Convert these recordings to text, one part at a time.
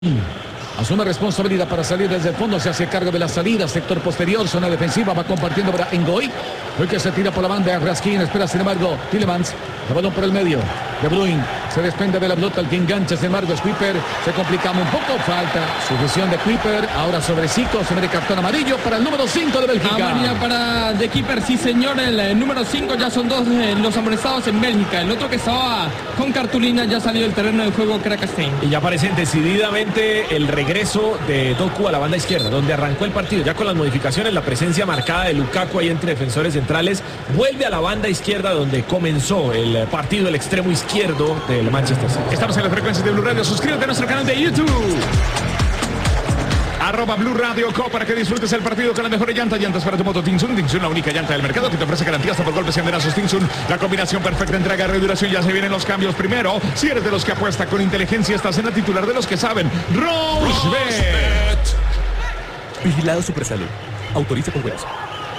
Asume responsabilidad para salir desde el fondo, se hace cargo de la salida, sector posterior, zona defensiva, va compartiendo para Ngoy. Hoy que se tira por la banda, Raskin espera sin embargo Tielemans, el balón por el medio. De Bruyne se desprende de la pelota, el que engancha sin embargo es Kuiper, se complica un poco, falta sujeción de Kuiper, ahora sobre Zico, se mete cartón amarillo para el número 5 de Bélgica. Amarilla para De Keeper, sí señor, el número 5, ya son dos los amonestados en Bélgica, el otro que estaba con cartulina ya salió del terreno de juego, Krakestein. Y ya aparece decididamente el regreso de Doku a la banda izquierda, donde arrancó el partido, ya con las modificaciones, la presencia marcada de Lukaku ahí entre defensores centrales, vuelve a la banda izquierda donde comenzó el partido, el extremo izquierdo del Manchester City. Estamos en las frecuencias de Blue Radio, suscríbete a nuestro canal de YouTube. @Blue Radio Co para que disfrutes el partido con las mejores llantas para tu moto Tinsun. Tinsun, la única llanta del mercado que te ofrece garantía hasta por golpes y amenazos. Tinsun, la combinación perfecta, entrega, reduración. Ya se vienen los cambios. Primero, si eres de los que apuesta con inteligencia, estás en la titular de los que saben. Rosebet. Vigilado Supersalud. Autoriza con juegos.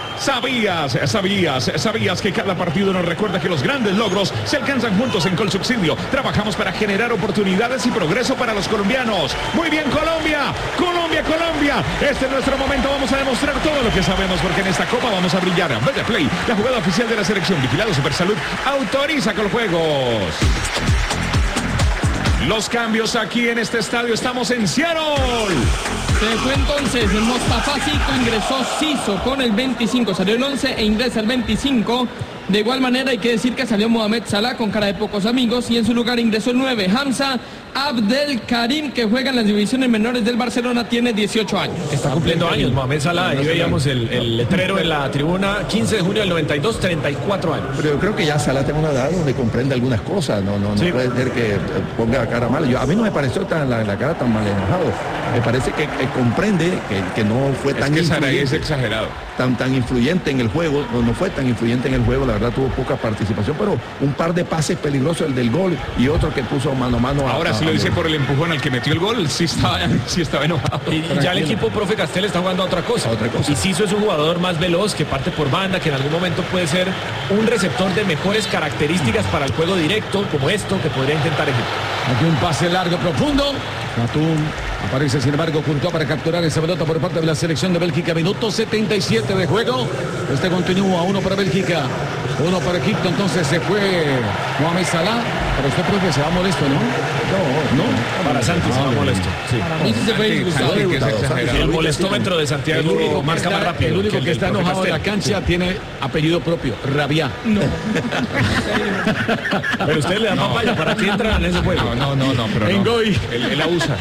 ¿Sabías que cada partido nos recuerda que los grandes logros se alcanzan juntos en Colsubsidio? Trabajamos para generar oportunidades y progreso para los colombianos. Muy bien, Colombia. Este es nuestro momento. Vamos a demostrar todo lo que sabemos porque en esta copa vamos a brillar. Betplay, la jugada oficial de la selección. Vigilado Supersalud. Autoriza con juegos. Los cambios aquí en este estadio. Estamos en Seattle. Se fue entonces Mostafa Zico, ingresó Siso con el 25, salió el 11 e ingresa el 25. De igual manera hay que decir que salió Mohamed Salah con cara de pocos amigos y en su lugar ingresó el 9, Hamza Abdelkarim, que juega en las divisiones menores del Barcelona, tiene 18 años. Está cumpliendo años Mohamed Salah, ahí veíamos el letrero en la tribuna, 15 de junio del 92, 34 años. Pero yo creo que ya Salah tiene una edad donde comprende algunas cosas, no sí. Puede ser que ponga cara mal. A mí no me pareció la cara tan mal enojado, me parece que comprende que no fue tan influyente. Es exagerado. Tan influyente en el juego, no fue tan influyente en el juego, la verdad tuvo poca participación, pero un par de pases peligrosos, el del gol y otro que puso mano a mano. Ahora sí lo dice por el empujón al que metió el gol, sí estaba enojado. Y ya el equipo profe Castel está jugando a otra cosa. Y Siso es un jugador más veloz, que parte por banda, que en algún momento puede ser un receptor de mejores características para el juego directo, como esto, que podría intentar Egipto. Aquí un pase largo, profundo. Batum aparece sin embargo Courtois para capturar esa pelota por parte de la selección de Bélgica. Minuto 77 de juego. Este continúa, 1 para Bélgica, 1 para Egipto. Entonces se fue Mohamed Salah. Pero usted creo que se va molesto, ¿no? No. Para Santi se va molesto. Sí. A mí sí se fue disgustado. El molestómetro de Santiago marca más rápido. El único que está enojado en la cancha tiene apellido propio, Rabia. No. Pero usted le da papaya, ¿para qué entran en ese juego? No, pero no. Ngoy. Él abusa.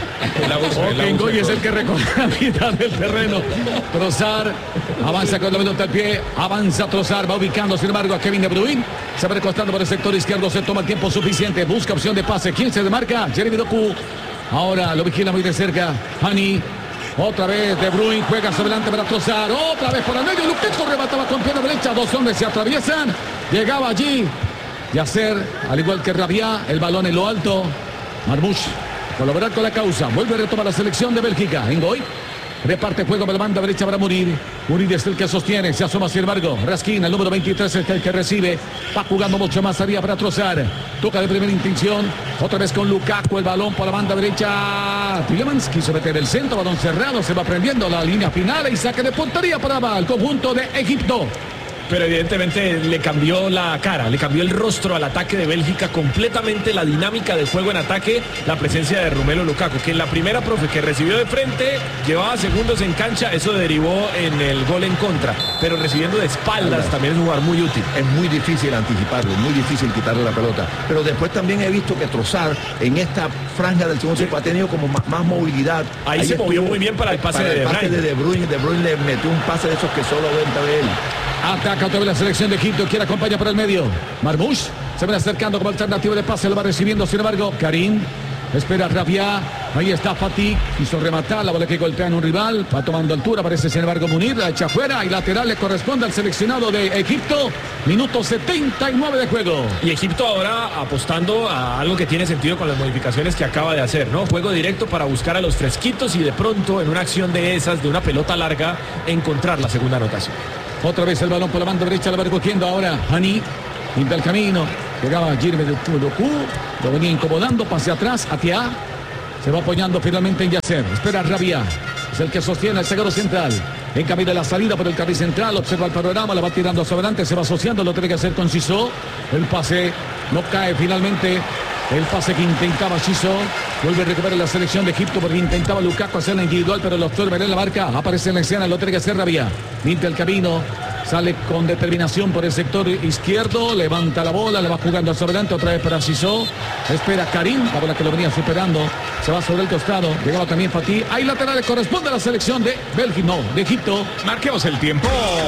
Ngoy es el que recoge la mitad del terreno. Trossard avanza con la pelota al pie, avanza Trossard, va ubicando sin embargo a Kevin De Bruyne. Se va recostando por el sector izquierdo, se toma el tiempo suficiente, busca opción de pase. ¿Quién se demarca? Jeremy Doku. Ahora lo vigila muy de cerca Hani. Otra vez De Bruyne juega hacia adelante para Trossard. Otra vez por el medio. Lukaku remataba con pierna derecha. Dos hombres se atraviesan. Llegaba allí Yasser, al igual que Rabia. El balón en lo alto. Marmoush colaborar con la causa. Vuelve a retomar la selección de Bélgica. Ngoy reparte juego para la banda derecha para Munir. Munir es el que sostiene, se asoma sin embargo. Raskin, el número 23, es el que recibe. Va jugando mucho más arriba para Trossard. Toca de primera intención. Otra vez con Lukaku, el balón por la banda derecha. Tielemans quiso meter el centro, balón cerrado. Se va prendiendo la línea final y saque de portería para el conjunto de Egipto. Pero evidentemente le cambió la cara, le cambió el rostro al ataque de Bélgica, completamente la dinámica de juego en ataque, la presencia de Romelu Lukaku, que en la primera, profe, que recibió de frente, llevaba segundos en cancha, eso derivó en el gol en contra, pero recibiendo de espaldas también es un jugador muy útil. Es muy difícil anticiparlo, muy difícil quitarle la pelota, pero después también he visto que Trossard en esta franja del segundo tiempo ha tenido como más movilidad. Ahí se movió muy bien para el pase de De Bruyne. De Bruyne le metió un pase de esos que solo venta él. Ataca otra vez la selección de Egipto, quiere acompañar por el medio. Marmoush se va acercando como alternativa de pase, lo va recibiendo sin embargo Karim. Espera Rabia, ahí está Fatih, quiso rematar, la bola que golpea en un rival, va tomando altura, aparece sin embargo Munir, la echa afuera y lateral le corresponde al seleccionado de Egipto. Minuto 79 de juego. Y Egipto ahora apostando a algo que tiene sentido con las modificaciones que acaba de hacer, ¿no? Juego directo para buscar a los fresquitos y de pronto en una acción de esas, de una pelota larga, encontrar la segunda anotación. Otra vez el balón por la banda derecha, lo va recogiendo ahora Hani. Pinta el camino. Llegaba Jeremy Doku. Lo venía incomodando. Pase atrás. Hatia. Se va apoyando finalmente en Yasser. Espera Rabia. Es el que sostiene el zaguero central. En camino de la salida por el carril central. Observa el panorama. La va tirando hacia adelante. Se va asociando. Lo tiene que hacer con Chisó. El pase no cae finalmente. El pase que intentaba Chisó. Vuelve a recuperar la selección de Egipto porque intentaba Lukaku hacerla individual. Pero los absorbe en la marca. Aparece en la escena. Lo tiene que hacer Rabia. Limpia el camino. Sale con determinación por el sector izquierdo. Levanta la bola. Le va jugando hacia adelante. Otra vez para Chisó. Espera Karim. La bola que lo venía superando. Se va sobre el costado. Llegaba también Fatih. Hay laterales. Corresponde a la selección de Bélgica. No, de Egipto. Marquemos el tiempo.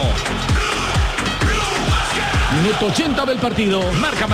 Minuto 80 del partido. Marca.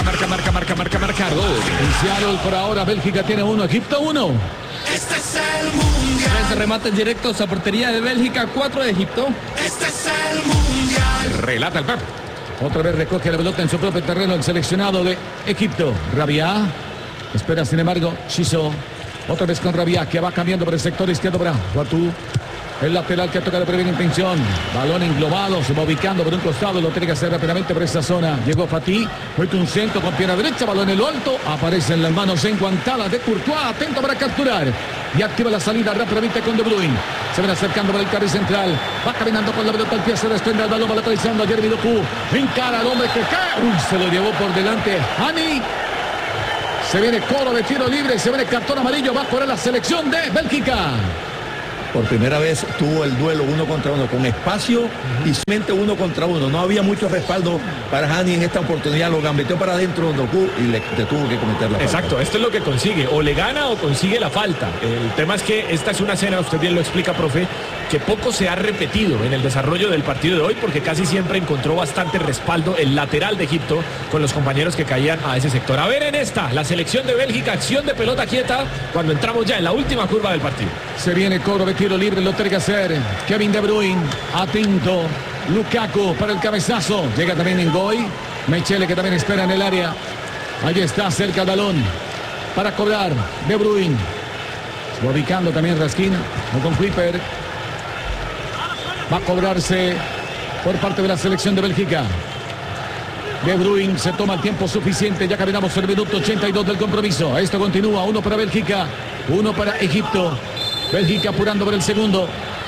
En Seattle por ahora Bélgica tiene 1, Egipto 1. Este es el mundial. 13 remates directos a portería de Bélgica, 4 de Egipto. Este es el mundial. Relata el Pep. Otra vez recoge la pelota en su propio terreno el seleccionado de Egipto. Rabia. Espera sin embargo Chisó. Otra vez con Rabia que va cambiando por el sector izquierdo para Fatou. El lateral que toca de primera intención. Balón englobado. Se va ubicando por un costado. Lo tiene que hacer rápidamente por esta zona. Llegó Fatih. Mete un centro con pierna derecha. Balón en lo alto. Aparece en las manos en Guantala de Courtois. Atento para capturar. Y activa la salida rápidamente con De Bruyne. Se ven acercando por el carril central. Va caminando con la pelota al pie. Se desprende el balón. Va localizando a Jeremy Doku. Encara al hombre que cae. Uy, se lo llevó por delante. Hani. Se viene coro de tiro libre. Se viene cartón amarillo. Va a correr la selección de Bélgica. Por primera vez tuvo el duelo 1 contra 1 con espacio y solamente 1 contra 1. No había mucho respaldo para Hani en esta oportunidad. Lo gambeteó para adentro Doku y le tuvo que cometer la falta. Exacto, esto es lo que consigue. O le gana o consigue la falta. El tema es que esta es una escena, usted bien lo explica, profe, que poco se ha repetido en el desarrollo del partido de hoy porque casi siempre encontró bastante respaldo el lateral de Egipto con los compañeros que caían a ese sector. A ver en esta, la selección de Bélgica, acción de pelota quieta cuando entramos ya en la última curva del partido. Se viene cobro de tiro libre, lo tiene que hacer Kevin De Bruyne, atento, Lukaku para el cabezazo, llega también Ngoy, Mechele que también espera en el área, ahí está cerca el balón para cobrar De Bruyne, se va ubicando también Raskin, con Kuiper, va a cobrarse por parte de la selección de Bélgica. De Bruyne se toma el tiempo suficiente, ya caminamos el minuto 82 del compromiso, esto continúa, 1 para Bélgica, 1 para Egipto. Bélgica apurando por el segundo.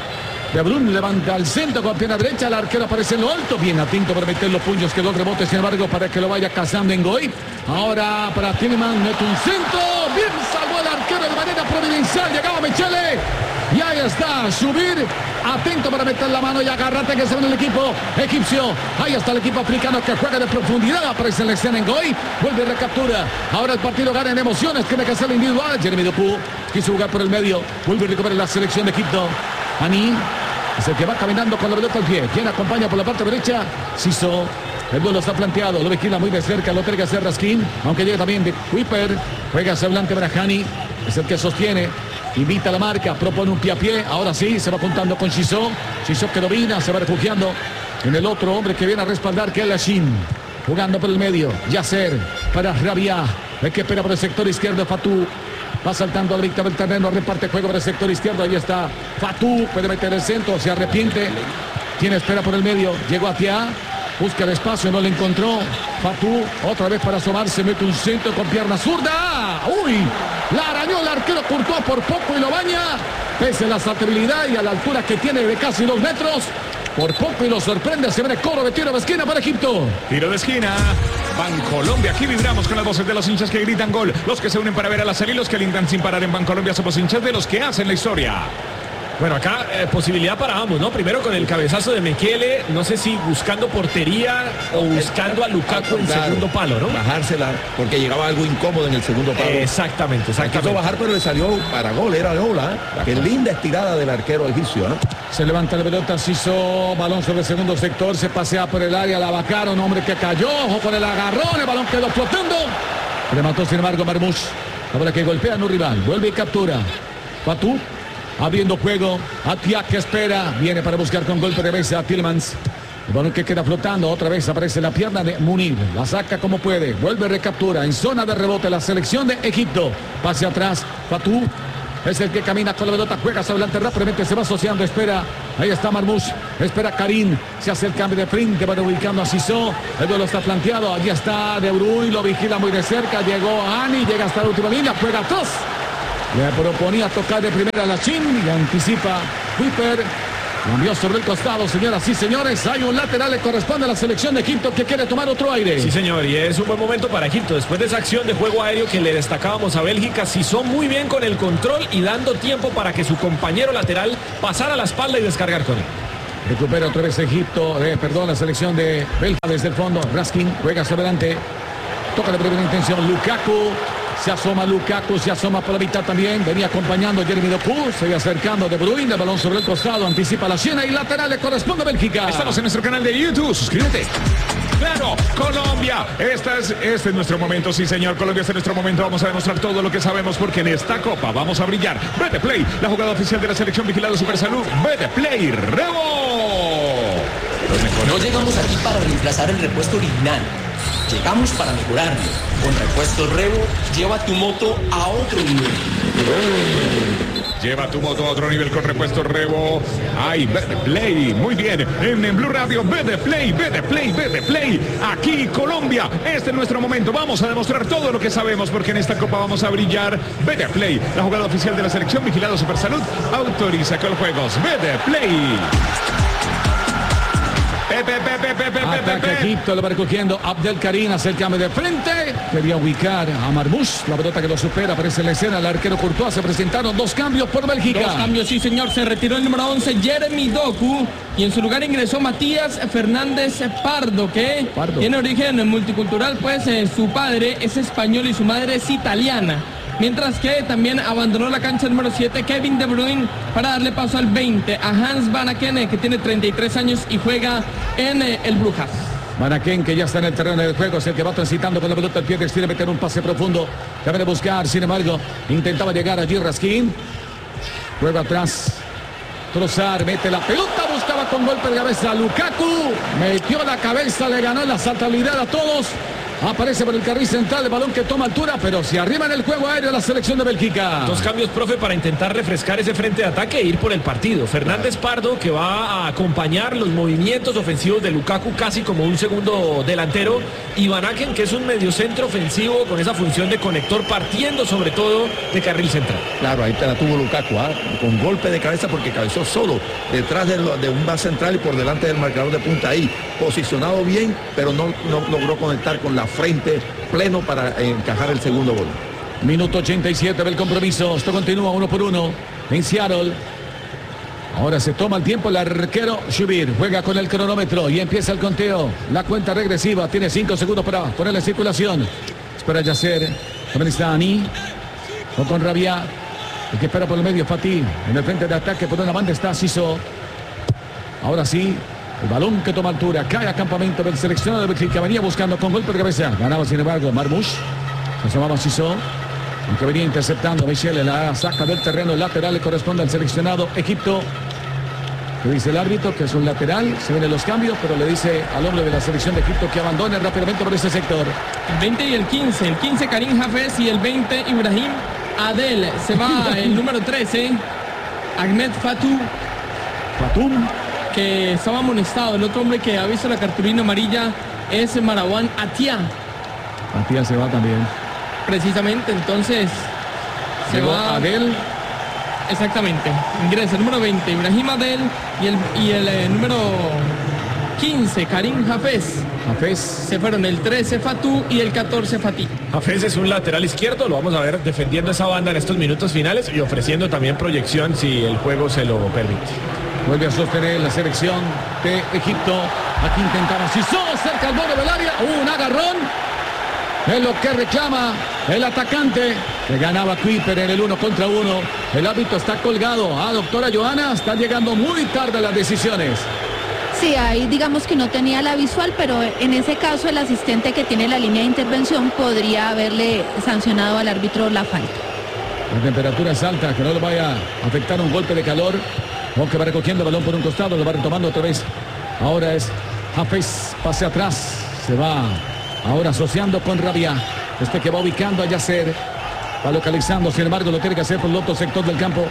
De Bruyne levanta al centro con pierna derecha. El arquero aparece en lo alto. Bien atento para meter los puños que los rebotes. Sin embargo, para que lo vaya cazando en Ngoy. Ahora para Tielemans. Mete un centro. Bien salvó el arquero de manera providencial. Llegaba Mechele. Y ahí está. Subir. Atento para meter la mano y agarrate que se ve el equipo egipcio. Ahí está el equipo africano que juega de profundidad. Aparece en la escena en Ngoy. Vuelve y recaptura. Ahora el partido gana en emociones. Tiene que ser individual. Jeremy Doku quiso jugar por el medio. Vuelve y recupera la selección de Egipto. Hani es el que va caminando con la pelota al pie. Quien acompaña por la parte derecha. Chisó. El duelo está planteado. Lo vigila muy de cerca. Lo tiene que hacer Raskin. Aunque llega también de Kuiper. Juega hacia adelante para Hani. Es el que sostiene. Invita a la marca, propone un pie a pie. Ahora sí, se va juntando con Chisó. Chisó que domina, se va refugiando en el otro hombre que viene a respaldar, que es Lashin. Jugando por el medio. Yasser para Rabia. El que espera por el sector izquierdo, Fatou. Va saltando a la víctima del terreno, reparte juego por el sector izquierdo. Ahí está Fatou. Puede meter el centro, se arrepiente. Tiene espera por el medio. Llegó hacia. Busca el espacio, no le encontró. Fatou, otra vez para asomarse, mete un centro con pierna zurda. ¡Uy! La arañó el arquero Courtois por poco y lo baña. Pese a la saltabilidad y a la altura que tiene de casi 2 metros. Por poco y lo sorprende. Se viene coro de tiro de esquina para Egipto. Tiro de esquina. Bancolombia, aquí vibramos con las voces de los hinchas que gritan gol. Los que se unen para ver a la serie y los que alientan sin parar en Bancolombia. Somos hinchas de los que hacen la historia. Bueno, acá posibilidad para ambos, ¿no? Primero con el cabezazo de Mechele, no sé si buscando portería o buscando a Lukaku en segundo palo, ¿no? Bajársela, porque llegaba algo incómodo en el segundo palo. Exactamente. Quiso bajar, pero le salió para gol, era gol, ¿eh? Qué linda estirada del arquero egipcio, ¿eh? Se levanta la pelota, Chisó, balón sobre el segundo sector, se pasea por el área, la vacaron, hombre que cayó, ojo con el agarrón, el balón quedó flotando. Remató sin embargo Marmoush, ahora que golpea a un rival, vuelve y captura. Fatou. Abriendo juego, Atia que espera, viene para buscar con golpe de mesa a Tielemans. El balón que queda flotando, otra vez aparece la pierna de Munir, la saca como puede, vuelve recaptura en zona de rebote la selección de Egipto. Pase atrás, Fatou es el que camina con la pelota, juega hacia adelante rápidamente, se va asociando, espera, ahí está Marmoush, espera Karim, se hace el cambio de frente, va ubicando a Chisó, el duelo está planteado, allí está De Bruyne, lo vigila muy de cerca, llegó Hani, llega hasta la última línea, juega atrás. Le proponía tocar de primera a la Chin y anticipa Kuiper. Cambió sobre el costado, señoras y señores. Hay un lateral, le corresponde a la selección de Egipto que quiere tomar otro aire. Sí, señor, y es un buen momento para Egipto. Después de esa acción de juego aéreo que le destacábamos a Bélgica, se hizo muy bien con el control y dando tiempo para que su compañero lateral pasara a la espalda y descargar con él. Recupera otra vez Egipto, la selección de Bélgica desde el fondo. Raskin juega hacia adelante. Toca de primera intención Lukaku. Se asoma Lukaku, se asoma por la mitad también. Venía acompañando Jeremy Doku. Se iba acercando De Bruyne. El balón sobre el costado. Anticipa la China y lateral le corresponde a Bélgica. Estamos en nuestro canal de YouTube. Suscríbete. Claro, Colombia. Este es nuestro momento, sí señor. Colombia, este es nuestro momento. Vamos a demostrar todo lo que sabemos porque en esta copa vamos a brillar. Vete Play, la jugada oficial de la selección vigilada Supersalud. Vete Play, Rebo. No llegamos aquí para reemplazar el repuesto original. Llegamos para mejorarlo. Con repuesto Revo, lleva tu moto a otro nivel. Lleva tu moto a otro nivel con repuesto Revo. Ay, Vete Play. Muy bien. En Blue Radio, Vete Play, Vete Play, Vete Play. Aquí, Colombia. Este es nuestro momento. Vamos a demostrar todo lo que sabemos porque en esta copa vamos a brillar. Vete Play, la jugada oficial de la selección vigilada Supersalud. Autoriza con juegos. Vete Play. Ataca Egipto, lo va recogiendo Abdelkarim, hace el cambio de frente. Quería ubicar a Marmoush, la pelota que lo supera, aparece en la escena, el arquero Courtois. Se presentaron dos cambios por Bélgica. Dos cambios, sí señor, se retiró el número 11 Jeremy Doku y en su lugar ingresó Matías Fernández Pardo, que tiene origen multicultural, pues su padre es español y su madre es italiana. Mientras que también abandonó la cancha número 7 Kevin De Bruyne para darle paso al 20 a Hans Van Aken, que tiene 33 años y juega en el Brujas. Van Aken, que ya está en el terreno del juego, es el que va transitando con la pelota al pie, decide meter un pase profundo. Cabe de buscar, sin embargo, intentaba llegar allí Raskin. Juega atrás. Trossard mete la pelota, buscaba con golpe de cabeza Lukaku. Metió la cabeza, le ganó la saltabilidad a todos. Aparece por el carril central, el balón que toma altura, pero se arriba en el juego aéreo la selección de Bélgica. Dos cambios, profe, para intentar refrescar ese frente de ataque e ir por el partido. Fernández Pardo, que va a acompañar los movimientos ofensivos de Lukaku casi como un segundo delantero. Y Van Aken, que es un mediocentro ofensivo con esa función de conector, partiendo sobre todo de carril central. Claro, ahí te la tuvo Lukaku, con golpe de cabeza porque cabezó solo detrás de un base central y por delante del marcador de punta ahí. Posicionado bien, pero no logró conectar con la frente pleno para encajar el segundo gol. Minuto 87 del compromiso. Esto continúa 1-1 en Seattle. Ahora se toma el tiempo el arquero Shubir. Juega con el cronómetro y empieza el conteo. La cuenta regresiva. Tiene 5 segundos para ponerla en circulación. Espera Yasser. También está Ani. Con Rabia. El que espera por el medio Fatih. En el frente de ataque por una banda está Siso. Ahora sí. El balón que toma altura, cae a campamento del seleccionado de Bélgica. Venía buscando con golpe de cabeza. Ganaba sin embargo Marmoush. Se asomaba Siso. Aunque venía interceptando Michel, la saca del terreno. El lateral le corresponde al seleccionado Egipto. Le dice el árbitro que es un lateral. Se vienen los cambios, pero le dice al hombre de la selección de Egipto que abandone rápidamente por ese sector. El 20 y el 15. El 15 Karim Hafez y el 20 Ibrahim Adel. Se va el número 13 Ahmed Fatum, que estaba amonestado. El otro hombre que ha visto la cartulina amarilla es Marwan Atia. Atia se va también. Precisamente, entonces se llegó va Adel. Exactamente. Ingresa el número 20 Ibrahim Adel y el número 15 Karim Hafez. Se fueron el 13 Fatou y el 14 Fatih. Hafez es un lateral izquierdo, lo vamos a ver defendiendo esa banda en estos minutos finales y ofreciendo también proyección si el juego se lo permite. Vuelve a sostener la selección de Egipto. Aquí intentaba Siso cerca al borde del área. Un agarrón. Es lo que reclama el atacante. Que ganaba Kuiper en el 1 contra 1. El árbitro está colgado. Doctora Johanna, está llegando muy tarde las decisiones. Sí, ahí digamos que no tenía la visual, pero en ese caso el asistente que tiene la línea de intervención podría haberle sancionado al árbitro la falta. La temperatura es alta, que no le vaya a afectar un golpe de calor. Aunque va recogiendo el balón por un costado, lo va retomando otra vez. Ahora es Hafez, pase atrás, se va ahora asociando con Rabia. Este que va ubicando a Yasser, va localizando, sin embargo lo tiene que hacer por el otro sector del campo.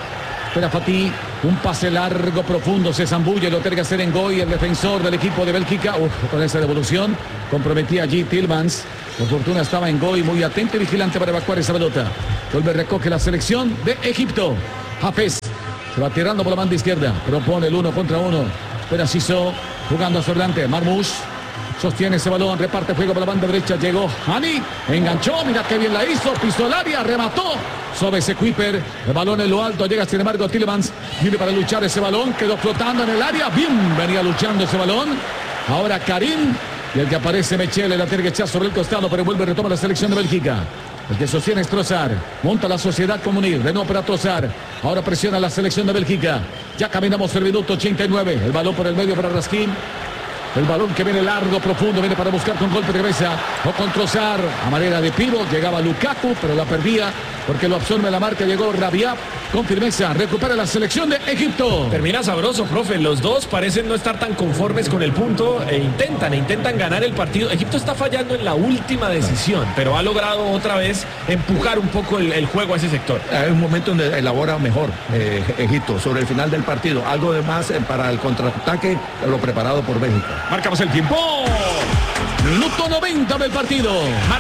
Espera Fatih, un pase largo, profundo, se zambulle, lo tiene que hacer Ngoy, el defensor del equipo de Bélgica. Con esa devolución comprometía allí Tielemans. Por fortuna estaba Ngoy muy atento y vigilante para evacuar esa pelota. Vuelve, recoge la selección de Egipto. Hafez se va tirando por la banda izquierda, propone el 1 contra 1. Espera Siso, jugando hacia adelante, Marmoush. Sostiene ese balón, reparte juego por la banda derecha, llegó Hani, enganchó, mira qué bien la hizo, pisó el área, remató sobre ese Kuiper, el balón en lo alto, llega sin embargo Tielemans, viene para luchar ese balón, quedó flotando en el área, bien, venía luchando ese balón, ahora Karim, y el que aparece Mechele, la tiene que echar sobre el costado, pero vuelve y retoma la selección de Bélgica. El que sostiene es Trossard, monta la sociedad con Munir, de nuevo para Trossard, ahora presiona la selección de Bélgica, ya caminamos el minuto 89, el balón por el medio para Raskin. El balón que viene largo, profundo, viene para buscar con golpe de cabeza o con Trossard a manera de pívot. Llegaba Lukaku, pero la perdía porque lo absorbe la marca. Llegó Rabiat con firmeza. Recupera la selección de Egipto. Termina sabroso, profe. Los dos parecen no estar tan conformes con el punto e intentan ganar el partido. Egipto está fallando en la última decisión, pero ha logrado otra vez empujar un poco el juego a ese sector. Hay un momento donde elabora mejor Egipto sobre el final del partido. Algo de más para el contraataque, lo preparado por Bélgica. Marcamos el tiempo. Minuto 90 del partido.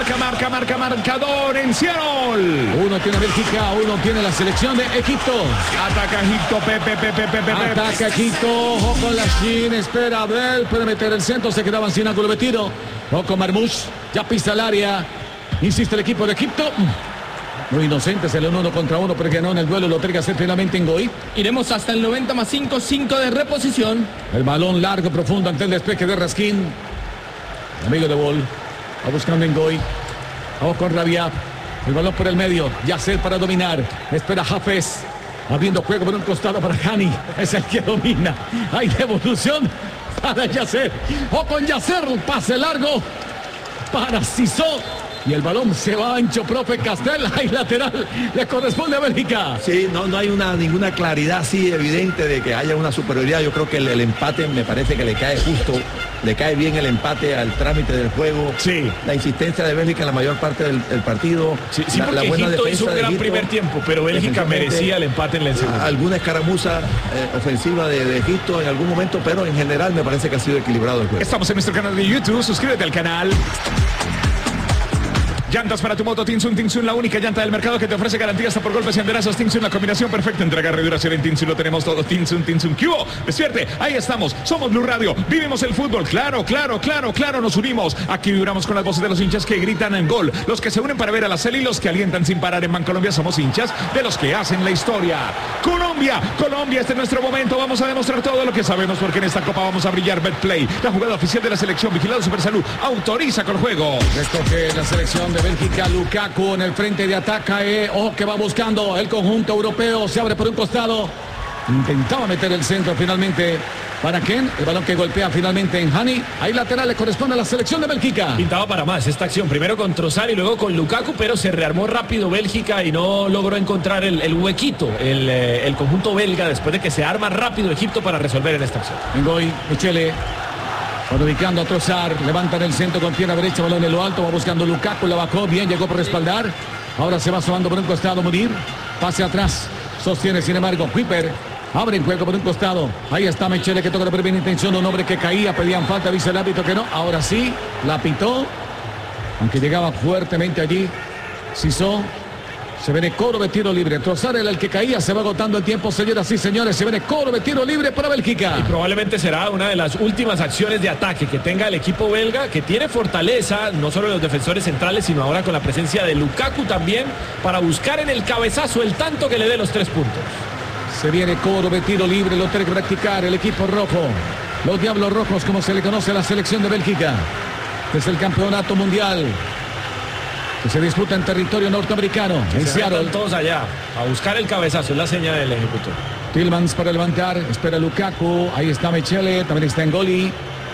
Marcador en Seattle. Uno tiene Bélgica, uno tiene la selección de Egipto. Ataca Egipto, Ataca Egipto, ojo con la Shin, espera Abdel, puede meter el centro, se quedaban sin ángulo de tiro. Ojo con Marmoush, ya pisa el área. Insiste el equipo de Egipto. Muy inocentes el 1 contra 1, pero que no en el duelo, lo tiene que hacer finalmente Ngoy. Iremos hasta el 90 más 5, 5 de reposición. El balón largo, profundo ante el despeje de Raskin. Amigo de Bol, va buscando Ngoy. Vamos con Rabiat. El balón por el medio, Yasser para dominar. Espera Hafez, abriendo juego por un costado para Hani. Es el que domina. Hay devolución para Yasser. O con Yasser, pase largo para Sissó. Y el balón se va ancho, profe Castel, hay lateral, le corresponde a Bélgica. Sí, no hay ninguna claridad así evidente de que haya una superioridad. Yo creo que el empate me parece que le cae justo, le cae bien el empate al trámite del juego. Sí. La insistencia de Bélgica en la mayor parte del partido. Sí, porque la buena Egipto defensa hizo un gran primer tiempo, pero Bélgica merecía el empate en la segunda. Alguna escaramuza ofensiva de Egipto en algún momento, pero en general me parece que ha sido equilibrado el juego. Estamos en nuestro canal de YouTube, suscríbete al canal. Llantas para tu moto Tinsun, la única llanta del mercado que te ofrece garantía hasta por golpes y enderezos. Tinsun, la combinación perfecta entre agarre y duración. En Tinsun lo tenemos todo. Tinsun, ¿qué hubo? Despierte, ahí estamos, somos Blue Radio, vivimos el fútbol, claro, nos unimos. Aquí vibramos con las voces de los hinchas que gritan en gol, los que se unen para ver a la Celi y los que alientan sin parar. En Bancolombia somos hinchas de los que hacen la historia. Colombia, este es nuestro momento, vamos a demostrar todo lo que sabemos porque en esta copa vamos a brillar. Betplay, la jugada oficial de la selección, vigilado Supersalud, autoriza con juego. Recoge la selección de Bélgica, Lukaku en el frente de ataque, ojo que va buscando el conjunto europeo, se abre por un costado, intentaba meter el centro finalmente para Ken, el balón que golpea finalmente en Hani, ahí lateral le corresponde a la selección de Bélgica. Pintaba para más esta acción, primero con Trossard y luego con Lukaku, pero se rearmó rápido Bélgica y no logró encontrar el huequito, el conjunto belga, después de que se arma rápido Egipto para resolver en esta acción. Ngoy, Mechele. Ubicando a Trossard, levantan el centro con pierna derecha, balón en lo alto, va buscando Lukaku, la bajó bien, llegó por respaldar, ahora se va sobando por un costado Munir, pase atrás, sostiene sin embargo Kuiper, abre el juego por un costado, ahí está Mechele que toca de primera intención, un hombre que caía, pedían falta, avisa el árbitro que no, ahora sí, la pitó, aunque llegaba fuertemente allí, Sissó. Se viene cobro de tiro libre. Trossard era el que caía. Se va agotando el tiempo, señoras y señores. Se viene cobro de tiro libre para Bélgica. Y probablemente será una de las últimas acciones de ataque que tenga el equipo belga, que tiene fortaleza, no solo los defensores centrales, sino ahora con la presencia de Lukaku también, para buscar en el cabezazo el tanto que le dé los 3 puntos. Se viene cobro de tiro libre. Lo tiene que practicar el equipo rojo. Los Diablos Rojos, como se le conoce a la selección de Bélgica. Es el campeonato mundial que se disputa en territorio norteamericano, en Seattle. Todos allá a buscar el cabezazo, es la señal del ejecutor. Tielemans para levantar, espera Lukaku, ahí está Mechele, también está Ngoli.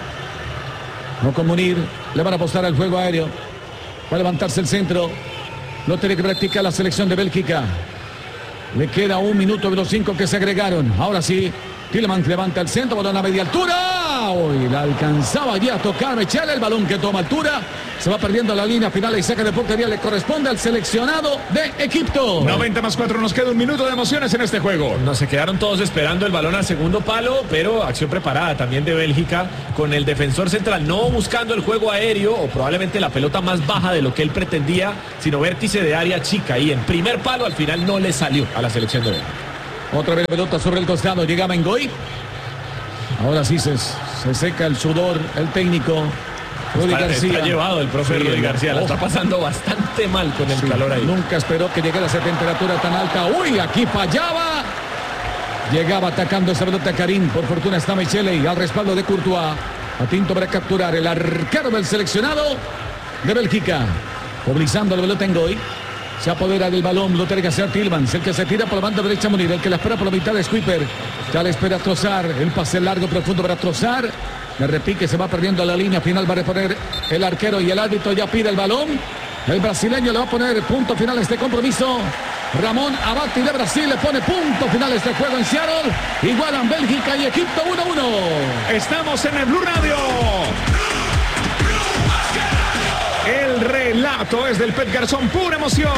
No con Munir, le van a apostar al juego aéreo. Va a levantarse el centro. Lo tiene que practicar la selección de Bélgica. Le queda 1 minuto de los 5 que se agregaron. Ahora sí, Tielemans levanta el centro, balón a media altura. Hoy la alcanzaba ya a tocar Michelle, el balón que toma altura. Se va perdiendo la línea final y saca de portería. Le corresponde al seleccionado de Egipto. 90+4, nos queda un minuto de emociones en este juego. No, se quedaron todos esperando el balón al segundo palo, pero acción preparada también de Bélgica, con el defensor central no buscando el juego aéreo o probablemente la pelota más baja de lo que él pretendía, sino vértice de área chica. Y en primer palo al final no le salió a la selección de Bélgica. Otra vez pelota sobre el costado, llega Mengoy. Ahora sí se seca el sudor, el técnico. Rudy García. Está llevado el profe Rudy García, la está pasando bastante mal con el calor ahí. Nunca esperó que llegara a esa temperatura tan alta. Uy, aquí fallaba. Llegaba atacando esa pelota Karim. Por fortuna está Michele y al respaldo de Courtois. Atinto para capturar el arquero del seleccionado de Bélgica. Movilizando la pelota en Goy. Se apodera del balón, lo tiene que hacer Tillmans, el que se tira por la banda derecha Munir, el que la espera por la mitad de Kuiper. Ya le espera Trossard, el pase largo profundo para Trossard. Le repique, se va perdiendo la línea final, va a reponer el arquero y el árbitro ya pide el balón. El brasileño le va a poner punto final a este compromiso. Ramón Abati de Brasil le pone punto final a este juego en Seattle. Igualan Bélgica y Egipto 1-1. Estamos en el Blue Radio. El relato es del Pet Garzón, pura emoción.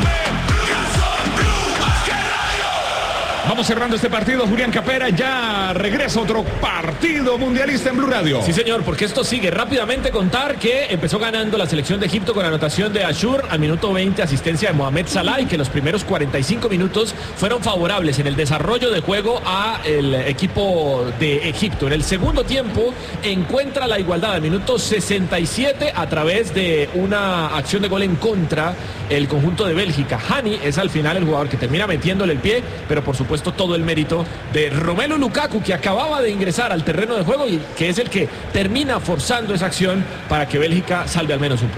Vamos cerrando este partido, Julián Capera, ya regresa otro partido mundialista en Blue Radio. Sí, señor, porque esto sigue. Rápidamente contar que empezó ganando la selección de Egipto con anotación de Ashur al minuto 20, asistencia de Mohamed Salah, y que los primeros 45 minutos fueron favorables en el desarrollo de juego a el equipo de Egipto. En el segundo tiempo encuentra la igualdad al minuto 67 a través de una acción de gol en contra el conjunto de Bélgica. Hani es al final el jugador que termina metiéndole el pie, pero por supuesto todo el mérito de Romelu Lukaku, que acababa de ingresar al terreno de juego y que es el que termina forzando esa acción para que Bélgica salve al menos un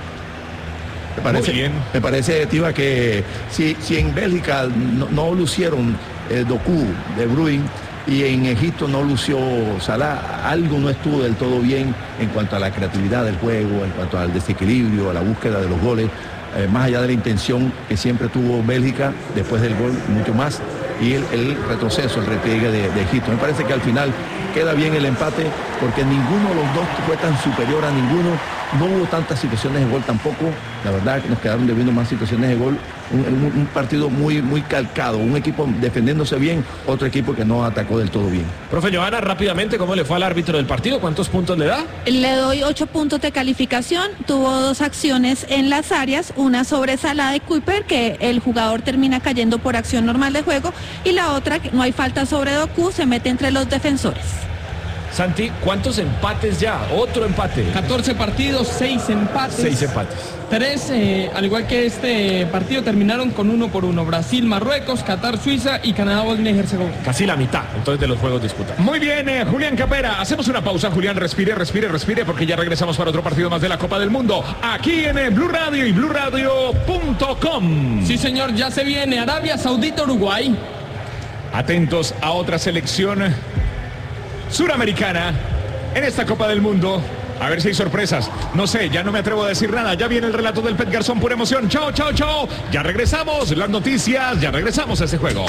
punto. Me parece, Tiva, que si en Bélgica no lucieron Doku, De Bruyne, y en Egipto no lució Salah, algo no estuvo del todo bien en cuanto a la creatividad del juego, en cuanto al desequilibrio, a la búsqueda de los goles, más allá de la intención que siempre tuvo Bélgica después del gol, mucho más, y el retroceso, el repliegue de Egipto. Me parece que al final queda bien el empate, porque ninguno de los dos fue tan superior a ninguno, no hubo tantas situaciones de gol tampoco, la verdad que nos quedaron debiendo más situaciones de gol, un partido muy calcado, un equipo defendiéndose bien, otro equipo que no atacó del todo bien. Profe Johanna, rápidamente, ¿cómo le fue al árbitro del partido? ¿Cuántos puntos le da? Le doy 8 puntos de calificación, tuvo 2 acciones en las áreas, una sobre Salah de Kuiper, que el jugador termina cayendo por acción normal de juego, y la otra, que no hay falta sobre Doku, se mete entre los defensores. Santi, ¿cuántos empates ya? Otro empate. 14 partidos, 6 empates. 6 empates. 3, al igual que este partido, terminaron con 1-1. Brasil, Marruecos, Qatar, Suiza y Canadá, Bosnia y Herzegovina. Casi la mitad, entonces, de los juegos disputados. Muy bien, Julián Capera. Hacemos una pausa. Julián, respire, porque ya regresamos para otro partido más de la Copa del Mundo. Aquí en Blue Radio y BlueRadio.com. Sí, señor, ya se viene Arabia Saudita, Uruguay. Atentos a otra selección suramericana en esta Copa del Mundo. A ver si hay sorpresas. No sé, ya no me atrevo a decir nada. Ya viene el relato del Pet Garzón, pura emoción. Chao. Ya regresamos. Las noticias. Ya regresamos a ese juego.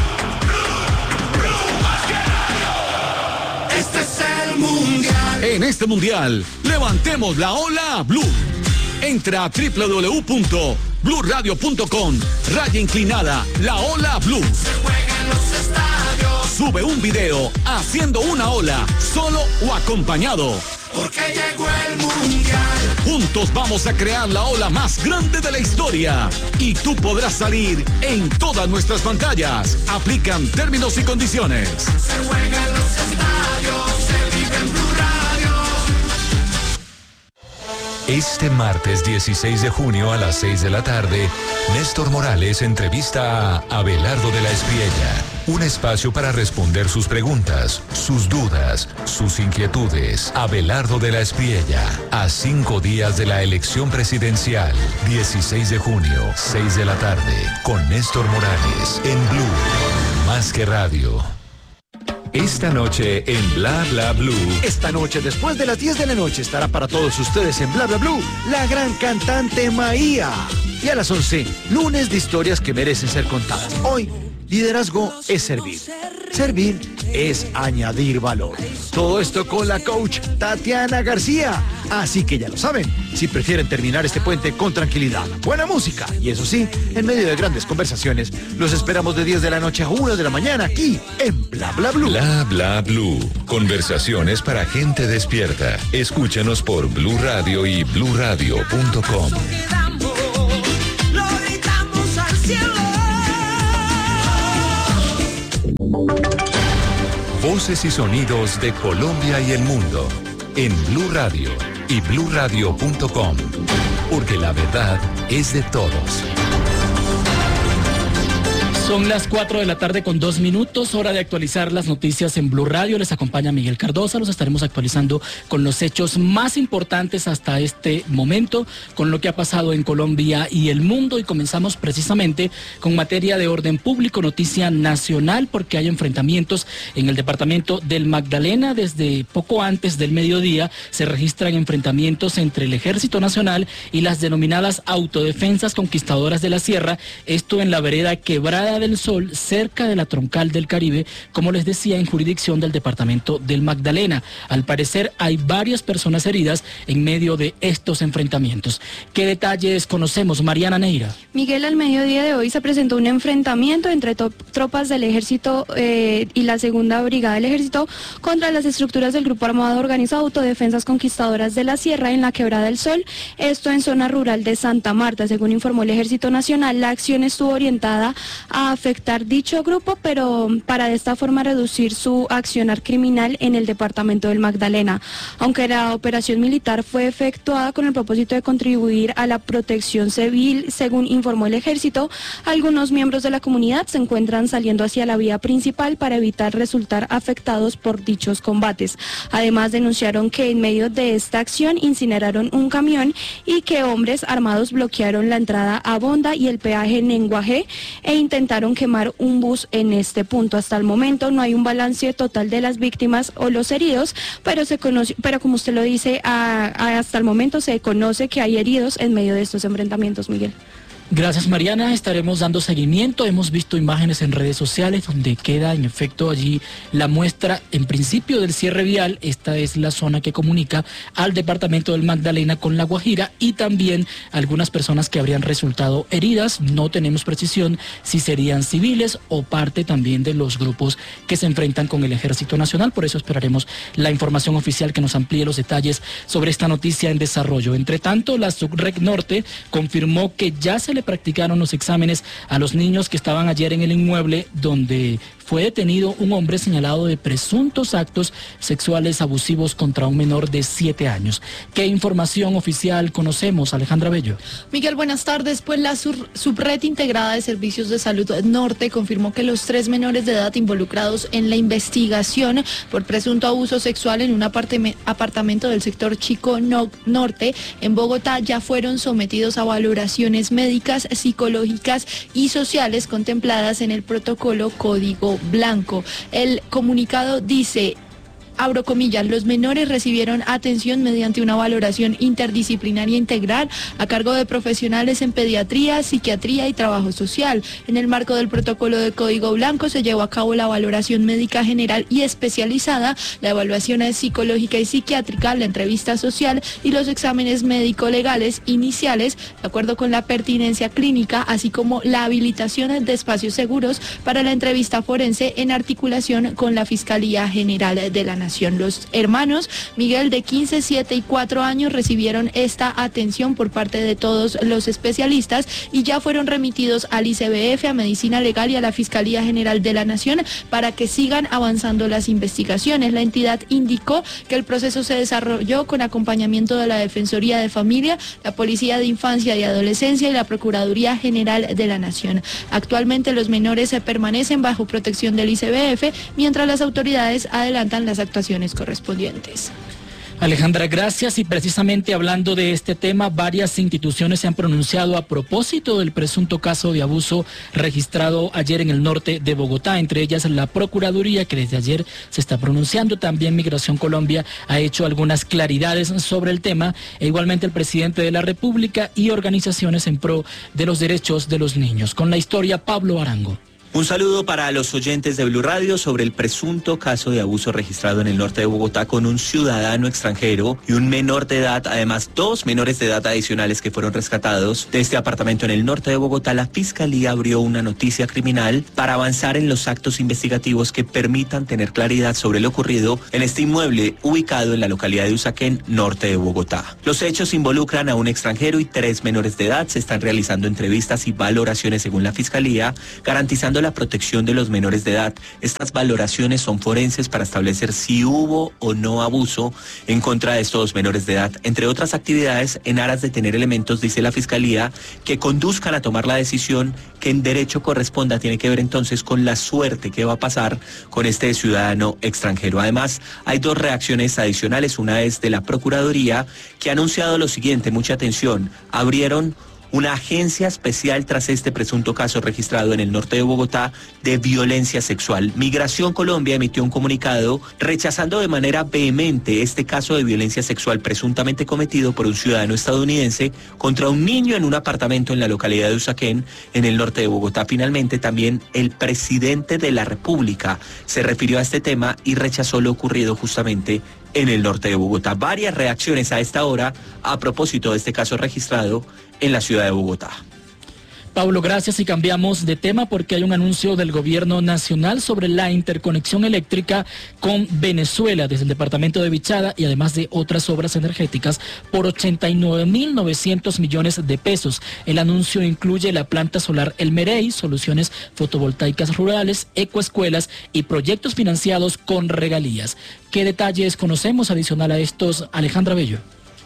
Este es el mundial. En este mundial, levantemos la ola Blue. Entra a www.bluradio.com. Raya inclinada, la ola Blue. Se juega en los estadios. Sube un video haciendo una ola, solo o acompañado. Porque llegó el mundial. Juntos vamos a crear la ola más grande de la historia. Y tú podrás salir en todas nuestras pantallas. Aplican términos y condiciones. Se juega en los estadios. Se vive en Blue Radio. Este martes 16 de junio a las 6 de la tarde, Néstor Morales entrevista a Abelardo de la Espriella. Un espacio para responder sus preguntas, sus dudas, sus inquietudes. Abelardo de la Espriella, a 5 días de la elección presidencial. 16 de junio, 6 de la tarde, con Néstor Morales, en Blue, más que radio. Esta noche en Bla Bla Blue. Esta noche, después de las 10 de la noche, estará para todos ustedes en Bla Bla Blue la gran cantante Maía. Y a las 11, lunes de historias que merecen ser contadas. Hoy, liderazgo es servir. Servir es añadir valor. Todo esto con la coach Tatiana García. Así que ya lo saben, si prefieren terminar este puente con tranquilidad, buena música y eso sí, en medio de grandes conversaciones, los esperamos de 10 de la noche a 1 de la mañana aquí en Bla Bla Blue. Bla Bla Blue. Conversaciones para gente despierta. Escúchanos por Blue Radio y bluradio.com. Lo gritamos al cielo. Voces y sonidos de Colombia y el mundo en Blue Radio y bluradio.com, porque la verdad es de todos. Son las 4 de la tarde con 2 minutos, hora de actualizar las noticias en Blue Radio. Les acompaña Miguel Cardosa, los estaremos actualizando con los hechos más importantes hasta este momento, con lo que ha pasado en Colombia y el mundo. Y comenzamos precisamente con materia de orden público, noticia nacional, porque hay enfrentamientos en el departamento del Magdalena. Desde poco antes del mediodía se registran enfrentamientos entre el Ejército Nacional y las denominadas autodefensas conquistadoras de la Sierra, esto en la vereda Quebrada del Sol, cerca de la Troncal del Caribe, como les decía, en jurisdicción del departamento del Magdalena. Al parecer hay varias personas heridas en medio de estos enfrentamientos. ¿Qué detalles conocemos, Mariana Neira? Miguel, al mediodía de hoy se presentó un enfrentamiento entre tropas del Ejército y la Segunda Brigada del Ejército contra las estructuras del Grupo Armado Organizado Autodefensas Conquistadoras de la Sierra en la Quebrada del Sol, esto en zona rural de Santa Marta. Según informó el Ejército Nacional, la acción estuvo orientada a afectar dicho grupo, pero para de esta forma reducir su accionar criminal en el departamento del Magdalena. Aunque la operación militar fue efectuada con el propósito de contribuir a la protección civil, según informó el Ejército, algunos miembros de la comunidad se encuentran saliendo hacia la vía principal para evitar resultar afectados por dichos combates. Además, denunciaron que en medio de esta acción incineraron un camión y que hombres armados bloquearon la entrada a Bonda y el peaje en Nenguajé e intentaron quemar un bus en este punto. Hasta el momento no hay un balance total de las víctimas o los heridos, pero como usted lo dice, hasta el momento se conoce que hay heridos en medio de estos enfrentamientos, Miguel. Gracias, Mariana, estaremos dando seguimiento. Hemos visto imágenes en redes sociales donde queda en efecto allí la muestra en principio del cierre vial. Esta es la zona que comunica al departamento del Magdalena con La Guajira y también algunas personas que habrían resultado heridas. No tenemos precisión si serían civiles o parte también de los grupos que se enfrentan con el Ejército Nacional. Por eso esperaremos la información oficial que nos amplíe los detalles sobre esta noticia en desarrollo. Entre tanto, la Subrec Norte confirmó que ya se le practicaron los exámenes a los niños que estaban ayer en el inmueble donde fue detenido un hombre señalado de presuntos actos sexuales abusivos contra un menor de 7 años. ¿Qué información oficial conocemos, Alejandra Bello? Miguel, buenas tardes. Pues la Subred Integrada de Servicios de Salud Norte confirmó que los 3 menores de edad involucrados en la investigación por presunto abuso sexual en un apartamento del sector Chico Norte en Bogotá ya fueron sometidos a valoraciones médicas, psicológicas y sociales contempladas en el protocolo Código Blanco. El comunicado dice: abro comillas, los menores recibieron atención mediante una valoración interdisciplinaria integral a cargo de profesionales en pediatría, psiquiatría y trabajo social. En el marco del protocolo de Código Blanco se llevó a cabo la valoración médica general y especializada, la evaluación psicológica y psiquiátrica, la entrevista social y los exámenes médico-legales iniciales, de acuerdo con la pertinencia clínica, así como la habilitación de espacios seguros para la entrevista forense en articulación con la Fiscalía General de la Nación. Los hermanos Miguel, de 15, 7 y 4 años recibieron esta atención por parte de todos los especialistas y ya fueron remitidos al ICBF, a Medicina Legal y a la Fiscalía General de la Nación para que sigan avanzando las investigaciones. La entidad indicó que el proceso se desarrolló con acompañamiento de la Defensoría de Familia, la Policía de Infancia y Adolescencia y la Procuraduría General de la Nación. Actualmente los menores se permanecen bajo protección del ICBF mientras las autoridades adelantan las actuaciones correspondientes. Alejandra, gracias. Y precisamente hablando de este tema, varias instituciones se han pronunciado a propósito del presunto caso de abuso registrado ayer en el norte de Bogotá, entre ellas la Procuraduría, que desde ayer se está pronunciando. También Migración Colombia ha hecho algunas claridades sobre el tema, e igualmente el presidente de la República y organizaciones en pro de los derechos de los niños. Con la historia, Pablo Arango. Un saludo para los oyentes de Blue Radio sobre el presunto caso de abuso registrado en el norte de Bogotá con un ciudadano extranjero y un menor de edad, además 2 menores de edad adicionales que fueron rescatados de este apartamento en el norte de Bogotá. La Fiscalía abrió una noticia criminal para avanzar en los actos investigativos que permitan tener claridad sobre lo ocurrido en este inmueble ubicado en la localidad de Usaquén, norte de Bogotá. Los hechos involucran a un extranjero y 3 menores de edad. Se están realizando entrevistas y valoraciones según la Fiscalía, garantizando la protección de los menores de edad. Estas valoraciones son forenses para establecer si hubo o no abuso en contra de estos menores de edad, entre otras actividades en aras de tener elementos, dice la Fiscalía, que conduzcan a tomar la decisión que en derecho corresponda. Tiene que ver entonces con la suerte que va a pasar con este ciudadano extranjero. Además, hay 2 reacciones adicionales. Una es de la Procuraduría, que ha anunciado lo siguiente: mucha atención, abrieron una agencia especial tras este presunto caso registrado en el norte de Bogotá de violencia sexual. Migración Colombia emitió un comunicado rechazando de manera vehemente este caso de violencia sexual presuntamente cometido por un ciudadano estadounidense contra un niño en un apartamento en la localidad de Usaquén, en el norte de Bogotá. Finalmente, también el presidente de la República se refirió a este tema y rechazó lo ocurrido justamente en el norte de Bogotá. Varias reacciones a esta hora a propósito de este caso registrado en la ciudad de Bogotá. Pablo, gracias, y cambiamos de tema porque hay un anuncio del gobierno nacional sobre la interconexión eléctrica con Venezuela desde el departamento de Vichada y además de otras obras energéticas por 89.900 millones de pesos. El anuncio incluye la planta solar El Merey, soluciones fotovoltaicas rurales, ecoescuelas y proyectos financiados con regalías. ¿Qué detalles conocemos adicional a estos, Alejandra Bello?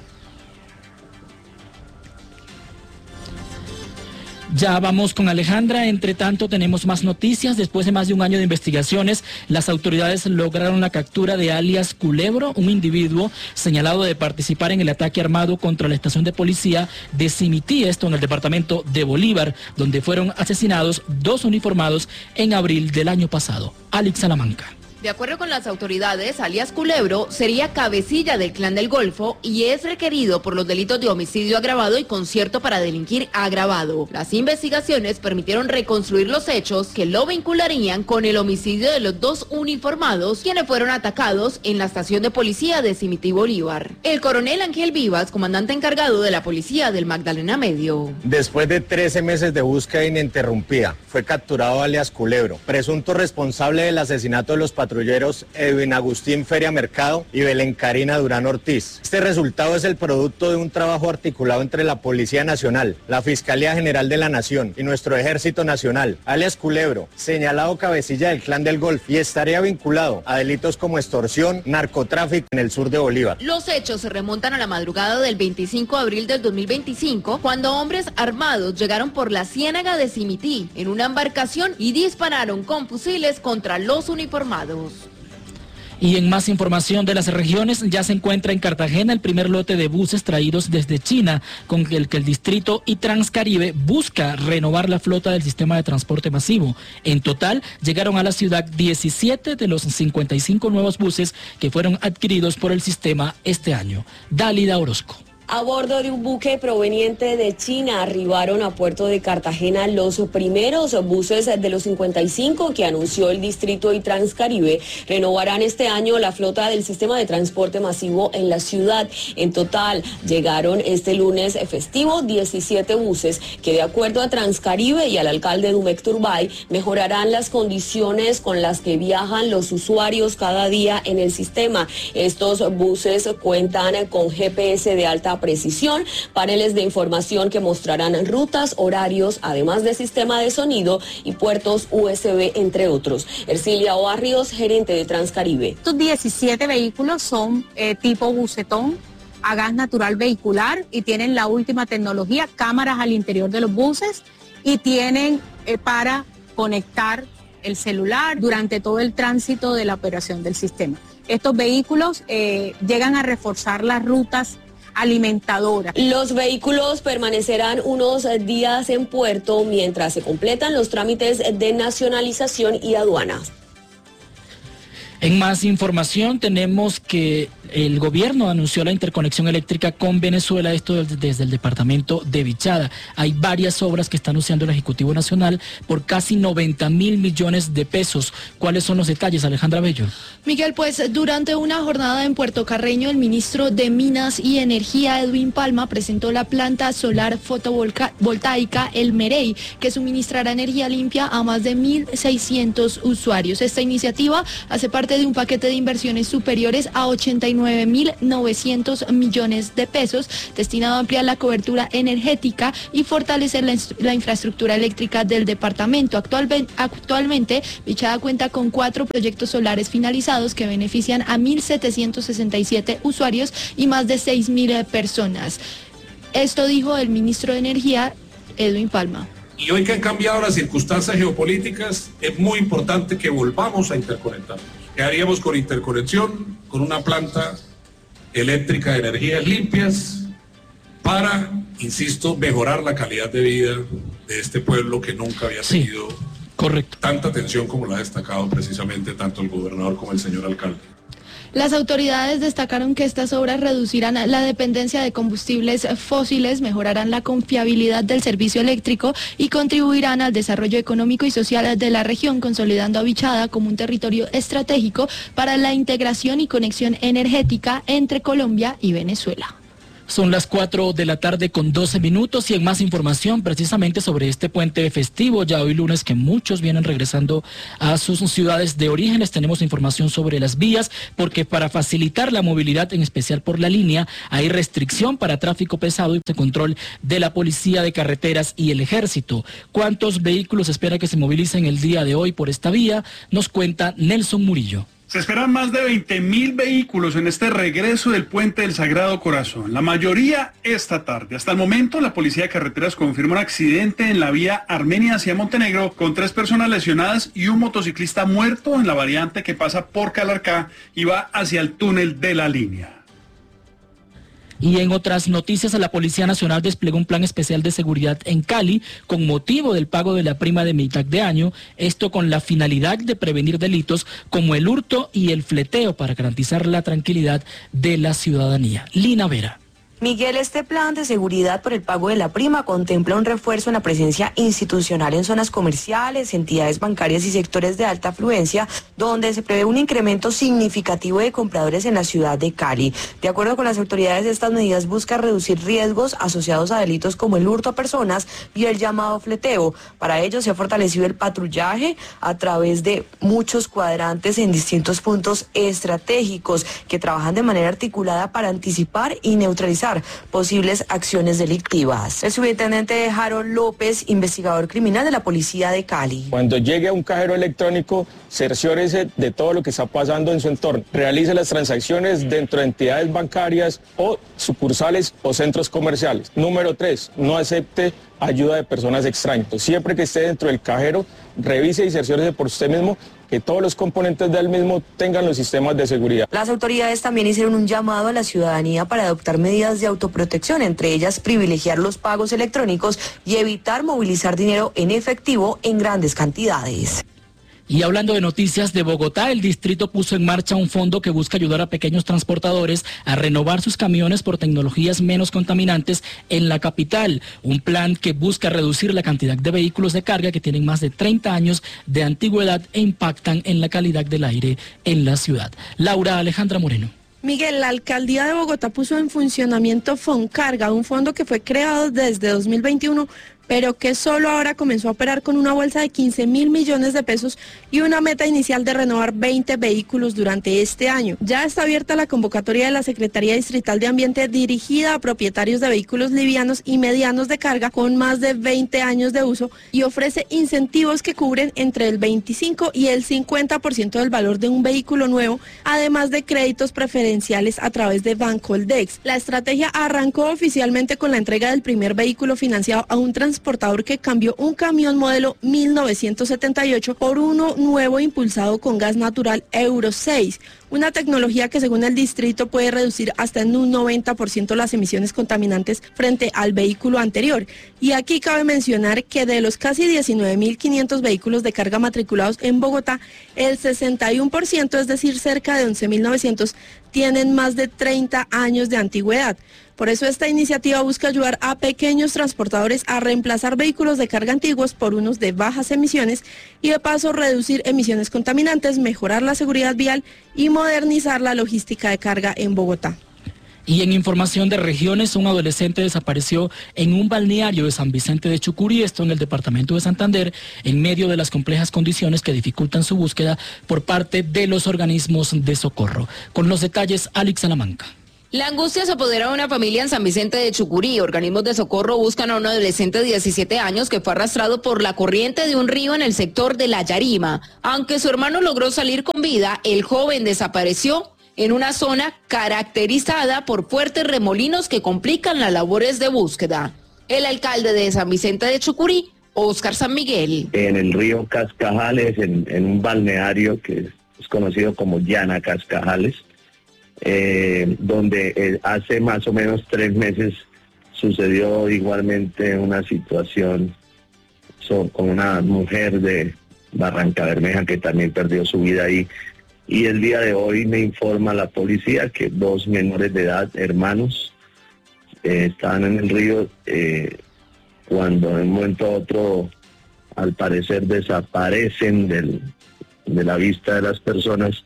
Ya vamos con Alejandra. Entre tanto, tenemos más noticias. Después de más de un año de investigaciones, las autoridades lograron la captura de alias Culebro, un individuo señalado de participar en el ataque armado contra la estación de policía de Simití, esto en el departamento de Bolívar, donde fueron asesinados 2 uniformados en abril del año pasado. Alex Salamanca. De acuerdo con las autoridades, alias Culebro sería cabecilla del Clan del Golfo y es requerido por los delitos de homicidio agravado y concierto para delinquir agravado. Las investigaciones permitieron reconstruir los hechos que lo vincularían con el homicidio de los 2 uniformados, quienes fueron atacados en la estación de policía de Simití Bolívar. El coronel Ángel Vivas, comandante encargado de la policía del Magdalena Medio. Después de 13 meses de búsqueda ininterrumpida, fue capturado alias Culebro, presunto responsable del asesinato de los patrulleros Edwin Agustín Feria Mercado y Belén Karina Durán Ortiz. Este resultado es el producto de un trabajo articulado entre la Policía Nacional, la Fiscalía General de la Nación y nuestro Ejército Nacional. Alias Culebro, señalado cabecilla del Clan del Golfo y estaría vinculado a delitos como extorsión, narcotráfico en el sur de Bolívar. Los hechos se remontan a la madrugada del 25 de abril del 2025, cuando hombres armados llegaron por la ciénaga de Simití en una embarcación y dispararon con fusiles contra los uniformados. Y en más información de las regiones, ya se encuentra en Cartagena el primer lote de buses traídos desde China, con el que el distrito y Transcaribe busca renovar la flota del sistema de transporte masivo. En total, llegaron a la ciudad 17 de los 55 nuevos buses que fueron adquiridos por el sistema este año. Dálida Orozco. A bordo de un buque proveniente de China arribaron a Puerto de Cartagena los primeros buses de los 55 que anunció el Distrito y Transcaribe. Renovarán este año la flota del sistema de transporte masivo en la ciudad. En total llegaron este lunes festivo 17 buses que, de acuerdo a Transcaribe y al alcalde Dumec Turbay, mejorarán las condiciones con las que viajan los usuarios cada día en el sistema. Estos buses cuentan con GPS de alta precisión, paneles de información que mostrarán rutas, horarios, además de sistema de sonido y puertos USB, entre otros. Ercilia Barrios, gerente de Transcaribe. Estos 17 vehículos son tipo bucetón a gas natural vehicular y tienen la última tecnología, cámaras al interior de los buses y tienen para conectar el celular durante todo el tránsito de la operación del sistema. Estos vehículos llegan a reforzar las rutas alimentadoras. Los vehículos permanecerán unos días en puerto mientras se completan los trámites de nacionalización y aduanas. En más información tenemos que el gobierno anunció la interconexión eléctrica con Venezuela, esto desde el departamento de Vichada. Hay varias obras que está anunciando el Ejecutivo Nacional por casi 90.000 millones de pesos. ¿Cuáles son los detalles, Alejandra Bello? Miguel, pues durante una jornada en Puerto Carreño, el ministro de Minas y Energía, Edwin Palma, presentó la planta solar fotovoltaica El Merey, que suministrará energía limpia a más de 1.600 usuarios. Esta iniciativa hace parte de un paquete de inversiones superiores a 89.900 millones de pesos, destinado a ampliar la cobertura energética y fortalecer la infraestructura eléctrica del departamento. Actualmente, Vichada cuenta con 4 proyectos solares finalizados que benefician a 1.767 usuarios y más de 6.000 personas. Esto dijo el ministro de Energía, Edwin Palma. Y hoy que han cambiado las circunstancias geopolíticas, es muy importante que volvamos a interconectarnos. ¿Qué haríamos con interconexión? Con una planta eléctrica de energías limpias para, insisto, mejorar la calidad de vida de este pueblo que nunca había tenido tanta atención como la ha destacado precisamente tanto el gobernador como el señor alcalde. Las autoridades destacaron que estas obras reducirán la dependencia de combustibles fósiles, mejorarán la confiabilidad del servicio eléctrico y contribuirán al desarrollo económico y social de la región, consolidando a Vichada como un territorio estratégico para la integración y conexión energética entre Colombia y Venezuela. Son las 4 de la tarde con 12 minutos y en más información precisamente sobre este puente festivo, ya hoy lunes que muchos vienen regresando a sus ciudades de orígenes. Tenemos información sobre las vías porque para facilitar la movilidad, en especial por la línea, hay restricción para tráfico pesado y control de la Policía de Carreteras y el Ejército. ¿Cuántos vehículos espera que se movilicen el día de hoy por esta vía? Nos cuenta Nelson Murillo. Se esperan más de 20.000 vehículos en este regreso del Puente del Sagrado Corazón, la mayoría esta tarde. Hasta el momento, la Policía de Carreteras confirma un accidente en la vía Armenia hacia Montenegro con 3 personas lesionadas y un motociclista muerto en la variante que pasa por Calarcá y va hacia el túnel de la línea. Y en otras noticias, la Policía Nacional desplegó un plan especial de seguridad en Cali con motivo del pago de la prima de mitad de año, esto con la finalidad de prevenir delitos como el hurto y el fleteo para garantizar la tranquilidad de la ciudadanía. Lina Vera. Miguel, este plan de seguridad por el pago de la prima contempla un refuerzo en la presencia institucional en zonas comerciales, entidades bancarias y sectores de alta afluencia, donde se prevé un incremento significativo de compradores en la ciudad de Cali. De acuerdo con las autoridades, estas medidas buscan reducir riesgos asociados a delitos como el hurto a personas y el llamado fleteo. Para ello se ha fortalecido el patrullaje a través de muchos cuadrantes en distintos puntos estratégicos que trabajan de manera articulada para anticipar y neutralizar posibles acciones delictivas. El subintendente Harold López, investigador criminal de la Policía de Cali. Cuando llegue a un cajero electrónico, cerciórese de todo lo que está pasando en su entorno. Realice las transacciones dentro de entidades bancarias o sucursales o centros comerciales. Número 3, no acepte ayuda de personas extrañas. Siempre que esté dentro del cajero, revise y cerciórese por usted mismo que todos los componentes del mismo tengan los sistemas de seguridad. Las autoridades también hicieron un llamado a la ciudadanía para adoptar medidas de autoprotección, entre ellas privilegiar los pagos electrónicos y evitar movilizar dinero en efectivo en grandes cantidades. Y hablando de noticias de Bogotá, el distrito puso en marcha un fondo que busca ayudar a pequeños transportadores a renovar sus camiones por tecnologías menos contaminantes en la capital. Un plan que busca reducir la cantidad de vehículos de carga que tienen más de 30 años de antigüedad e impactan en la calidad del aire en la ciudad. Laura Alejandra Moreno. Miguel, la Alcaldía de Bogotá puso en funcionamiento Foncarga, un fondo que fue creado desde 2021, pero que solo ahora comenzó a operar con una bolsa de 15.000 millones de pesos y una meta inicial de renovar 20 vehículos durante este año. Ya está abierta la convocatoria de la Secretaría Distrital de Ambiente dirigida a propietarios de vehículos livianos y medianos de carga con más de 20 años de uso y ofrece incentivos que cubren entre el 25 y el 50% del valor de un vehículo nuevo, además de créditos preferenciales a través de Bancoldex. La estrategia arrancó oficialmente con la entrega del primer vehículo financiado a un transportador transportador que cambió un camión modelo 1978 por uno nuevo impulsado con gas natural Euro 6, una tecnología que según el distrito puede reducir hasta en un 90% las emisiones contaminantes frente al vehículo anterior. Y aquí cabe mencionar que de los casi 19.500 vehículos de carga matriculados en Bogotá, el 61%, es decir, cerca de 11.900, tienen más de 30 años de antigüedad. Por eso esta iniciativa busca ayudar a pequeños transportadores a reemplazar vehículos de carga antiguos por unos de bajas emisiones y de paso reducir emisiones contaminantes, mejorar la seguridad vial y modernizar la logística de carga en Bogotá. Y en información de regiones, un adolescente desapareció en un balneario de San Vicente de Chucurí, esto en el departamento de Santander, en medio de las complejas condiciones que dificultan su búsqueda por parte de los organismos de socorro. Con los detalles, Alex Salamanca. La angustia se apodera de una familia en San Vicente de Chucurí. Organismos de socorro buscan a un adolescente de 17 años que fue arrastrado por la corriente de un río en el sector de La Yarima. Aunque su hermano logró salir con vida, el joven desapareció en una zona caracterizada por fuertes remolinos que complican las labores de búsqueda. El alcalde de San Vicente de Chucurí, Óscar San Miguel. En el río Cascajales, en un balneario que es conocido como Llana Cascajales, donde hace más o menos 3 meses sucedió igualmente una situación con una mujer de Barranca Bermeja que también perdió su vida ahí. Y el día de hoy me informa la policía que 2 menores de edad, hermanos, estaban en el río cuando en un momento a otro, al parecer, desaparecen de la vista de las personas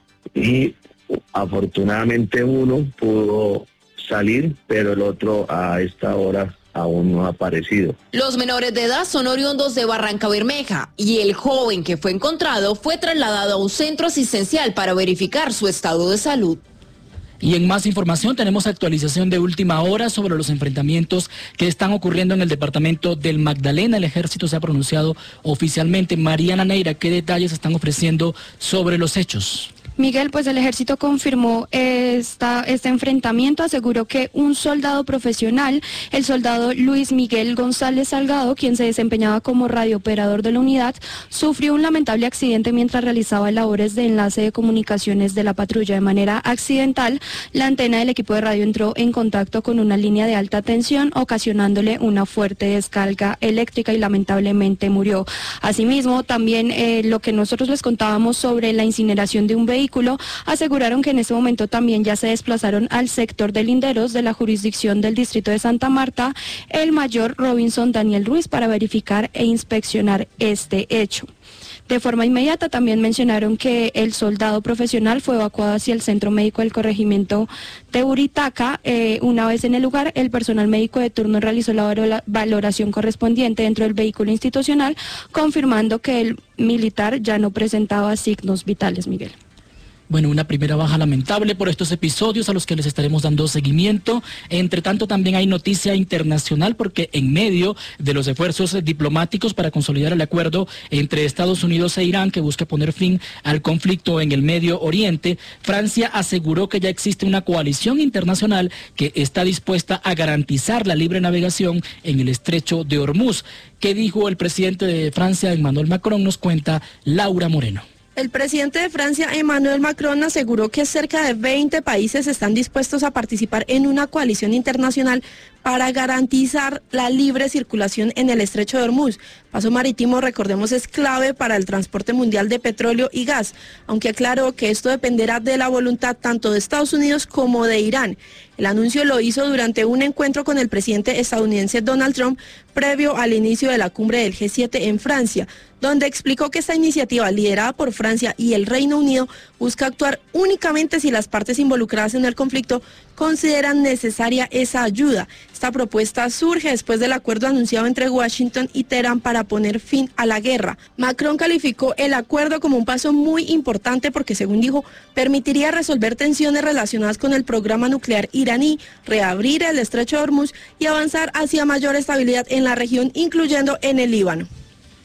y afortunadamente uno pudo salir, pero el otro a esta hora aún no ha aparecido. Los menores de edad son oriundos de Barranca Bermeja y el joven que fue encontrado fue trasladado a un centro asistencial para verificar su estado de salud. Y en más información tenemos actualización de última hora sobre los enfrentamientos que están ocurriendo en el departamento del Magdalena. El ejército se ha pronunciado oficialmente. Mariana Neira, ¿qué detalles están ofreciendo sobre los hechos? Miguel, pues el ejército confirmó este enfrentamiento, aseguró que un soldado profesional, el soldado Luis Miguel González Salgado, quien se desempeñaba como radiooperador de la unidad, sufrió un lamentable accidente mientras realizaba labores de enlace de comunicaciones de la patrulla. De manera accidental, la antena del equipo de radio entró en contacto con una línea de alta tensión, ocasionándole una fuerte descarga eléctrica y lamentablemente murió. Asimismo, también lo que nosotros les contábamos sobre la incineración de un vehículo, aseguraron que en ese momento también ya se desplazaron al sector de Linderos de la jurisdicción del distrito de Santa Marta el mayor Robinson Daniel Ruiz para verificar e inspeccionar este hecho. De forma inmediata también mencionaron que el soldado profesional fue evacuado hacia el centro médico del corregimiento de Buritaca. Una vez en el lugar, el personal médico de turno realizó la valoración correspondiente dentro del vehículo institucional, confirmando que el militar ya no presentaba signos vitales, Miguel. Bueno, una primera baja lamentable por estos episodios a los que les estaremos dando seguimiento. Entre tanto, también hay noticia internacional porque en medio de los esfuerzos diplomáticos para consolidar el acuerdo entre Estados Unidos e Irán que busca poner fin al conflicto en el Medio Oriente, Francia aseguró que ya existe una coalición internacional que está dispuesta a garantizar la libre navegación en el estrecho de Hormuz. ¿Qué dijo el presidente de Francia, Emmanuel Macron? Nos cuenta Laura Moreno. El presidente de Francia, Emmanuel Macron, aseguró que cerca de 20 países están dispuestos a participar en una coalición internacional para garantizar la libre circulación en el estrecho de Hormuz. Paso marítimo, recordemos, es clave para el transporte mundial de petróleo y gas, aunque aclaró que esto dependerá de la voluntad tanto de Estados Unidos como de Irán. El anuncio lo hizo durante un encuentro con el presidente estadounidense Donald Trump previo al inicio de la cumbre del G7 en Francia, donde explicó que esta iniciativa liderada por Francia y el Reino Unido busca actuar únicamente si las partes involucradas en el conflicto consideran necesaria esa ayuda. Esta propuesta surge después del acuerdo anunciado entre Washington y Teherán para poner fin a la guerra. Macron calificó el acuerdo como un paso muy importante porque, según dijo, permitiría resolver tensiones relacionadas con el programa nuclear iraní, reabrir el estrecho de Hormuz y avanzar hacia mayor estabilidad en la región, incluyendo en el Líbano.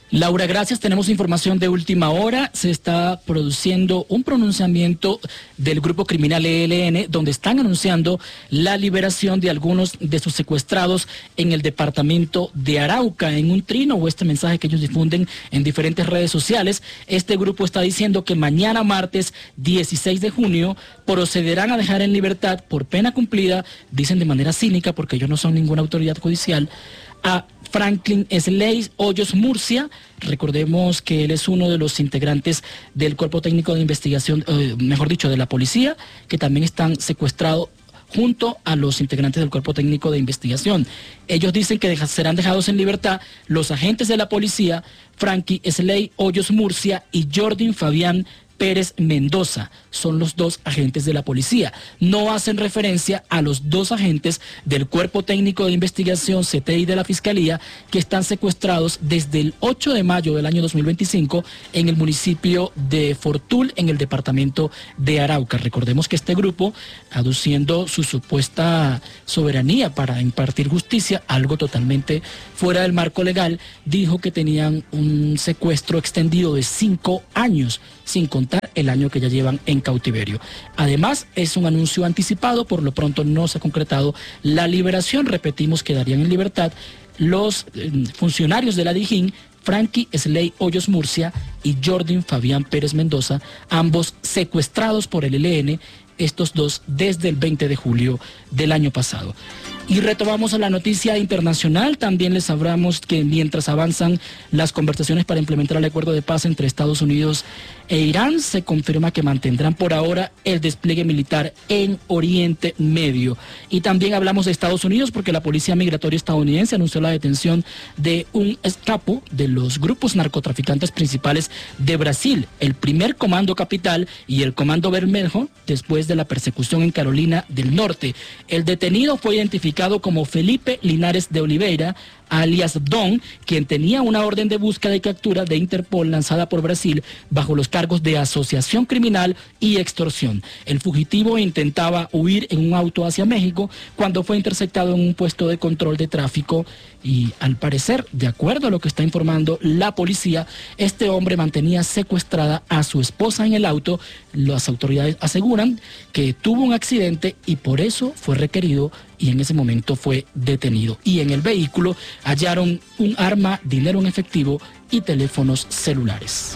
Laura, gracias. Tenemos información de última hora. Se está produciendo un pronunciamiento del grupo criminal ELN, donde están anunciando la liberación de algunos de sus secuestrados en el departamento de Arauca. En un trino o este mensaje que ellos difunden en diferentes redes sociales, este grupo está diciendo que mañana martes 16 de junio procederán a dejar en libertad por pena cumplida, dicen de manera cínica porque ellos no son ninguna autoridad judicial, a Franklin Slay Hoyos Murcia. Recordemos que él es uno de los integrantes del Cuerpo Técnico de Investigación, mejor dicho, de la policía, que también están secuestrados junto a los integrantes del Cuerpo Técnico de Investigación. Ellos dicen que serán dejados en libertad los agentes de la policía, Frankie Slay Hoyos Murcia y Jordan Fabián Pérez Mendoza. Son los dos agentes de la policía. No hacen referencia a los dos agentes del Cuerpo Técnico de Investigación, CTI de la Fiscalía, que están secuestrados desde el 8 de mayo del año 2025 en el municipio de Fortul, en el departamento de Arauca. Recordemos que este grupo, aduciendo su supuesta soberanía para impartir justicia, algo totalmente fuera del marco legal, dijo que tenían un secuestro extendido de 5 años, sin contar el año que ya llevan en cautiverio. Además, es un anuncio anticipado, por lo pronto no se ha concretado la liberación. Repetimos, quedarían en libertad los funcionarios de la DIJÍN, Frankie Slay Hoyos Murcia y Jordan Fabián Pérez Mendoza, ambos secuestrados por el ELN, estos dos desde el 20 de julio del año pasado. Y retomamos a la noticia internacional. También les hablamos que mientras avanzan las conversaciones para implementar el acuerdo de paz entre Estados Unidos e Irán, se confirma que mantendrán por ahora el despliegue militar en Oriente Medio. Y también hablamos de Estados Unidos porque la Policía Migratoria estadounidense anunció la detención de un capo de los grupos narcotraficantes principales de Brasil, el primer Comando Capital y el Comando Bermejo, después de la persecución en Carolina del Norte. El detenido fue identificado como Felipe Linares de Oliveira, alias Don, quien tenía una orden de búsqueda y captura de Interpol lanzada por Brasil bajo los cargos de asociación criminal y extorsión. El fugitivo intentaba huir en un auto hacia México cuando fue interceptado en un puesto de control de tráfico y, al parecer, de acuerdo a lo que está informando la policía, este hombre mantenía secuestrada a su esposa en el auto. Las autoridades aseguran que tuvo un accidente y por eso fue requerido y en ese momento fue detenido. Y en el vehículo hallaron un arma, dinero en efectivo y teléfonos celulares.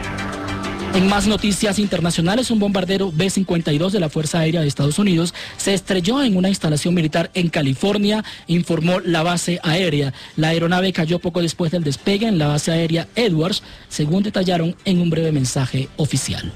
En más noticias internacionales, un bombardero B-52 de la Fuerza Aérea de Estados Unidos se estrelló en una instalación militar en California, informó la base aérea. La aeronave cayó poco después del despegue en la base aérea Edwards, según detallaron en un breve mensaje oficial.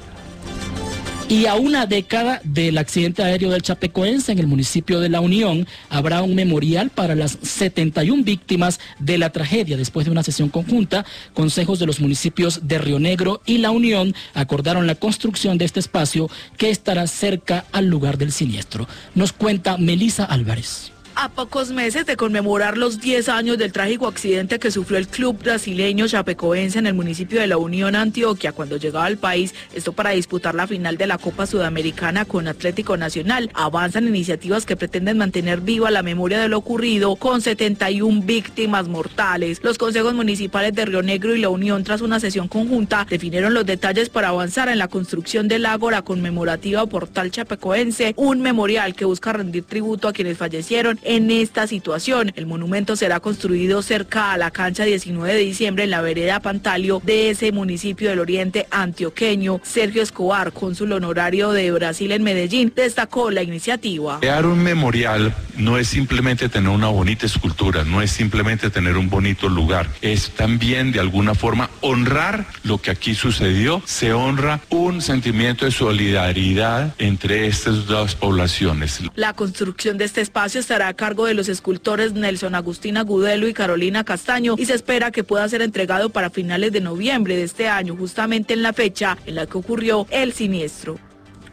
Y a una década del accidente aéreo del Chapecoense en el municipio de La Unión, habrá un memorial para las 71 víctimas de la tragedia. Después de una sesión conjunta, consejos de los municipios de Río Negro y La Unión acordaron la construcción de este espacio que estará cerca al lugar del siniestro. Nos cuenta Melissa Álvarez. A pocos meses de conmemorar los 10 años del trágico accidente que sufrió el club brasileño Chapecoense en el municipio de La Unión, Antioquia, cuando llegaba al país, esto para disputar la final de la Copa Sudamericana con Atlético Nacional, avanzan iniciativas que pretenden mantener viva la memoria de lo ocurrido con 71 víctimas mortales. Los consejos municipales de Río Negro y La Unión, tras una sesión conjunta, definieron los detalles para avanzar en la construcción del ágora conmemorativa Portal Chapecoense, un memorial que busca rendir tributo a quienes fallecieron en esta situación. El monumento será construido cerca a la cancha 19 de diciembre en la vereda Pantalio de ese municipio del oriente antioqueño. Sergio Escobar, cónsul honorario de Brasil en Medellín, destacó la iniciativa. Crear un memorial no es simplemente tener una bonita escultura, no es simplemente tener un bonito lugar, es también de alguna forma honrar lo que aquí sucedió. Se honra un sentimiento de solidaridad entre estas dos poblaciones. La construcción de este espacio estará a cargo de los escultores Nelson Agustín Agudelo y Carolina Castaño y se espera que pueda ser entregado para finales de noviembre de este año, justamente en la fecha en la que ocurrió el siniestro.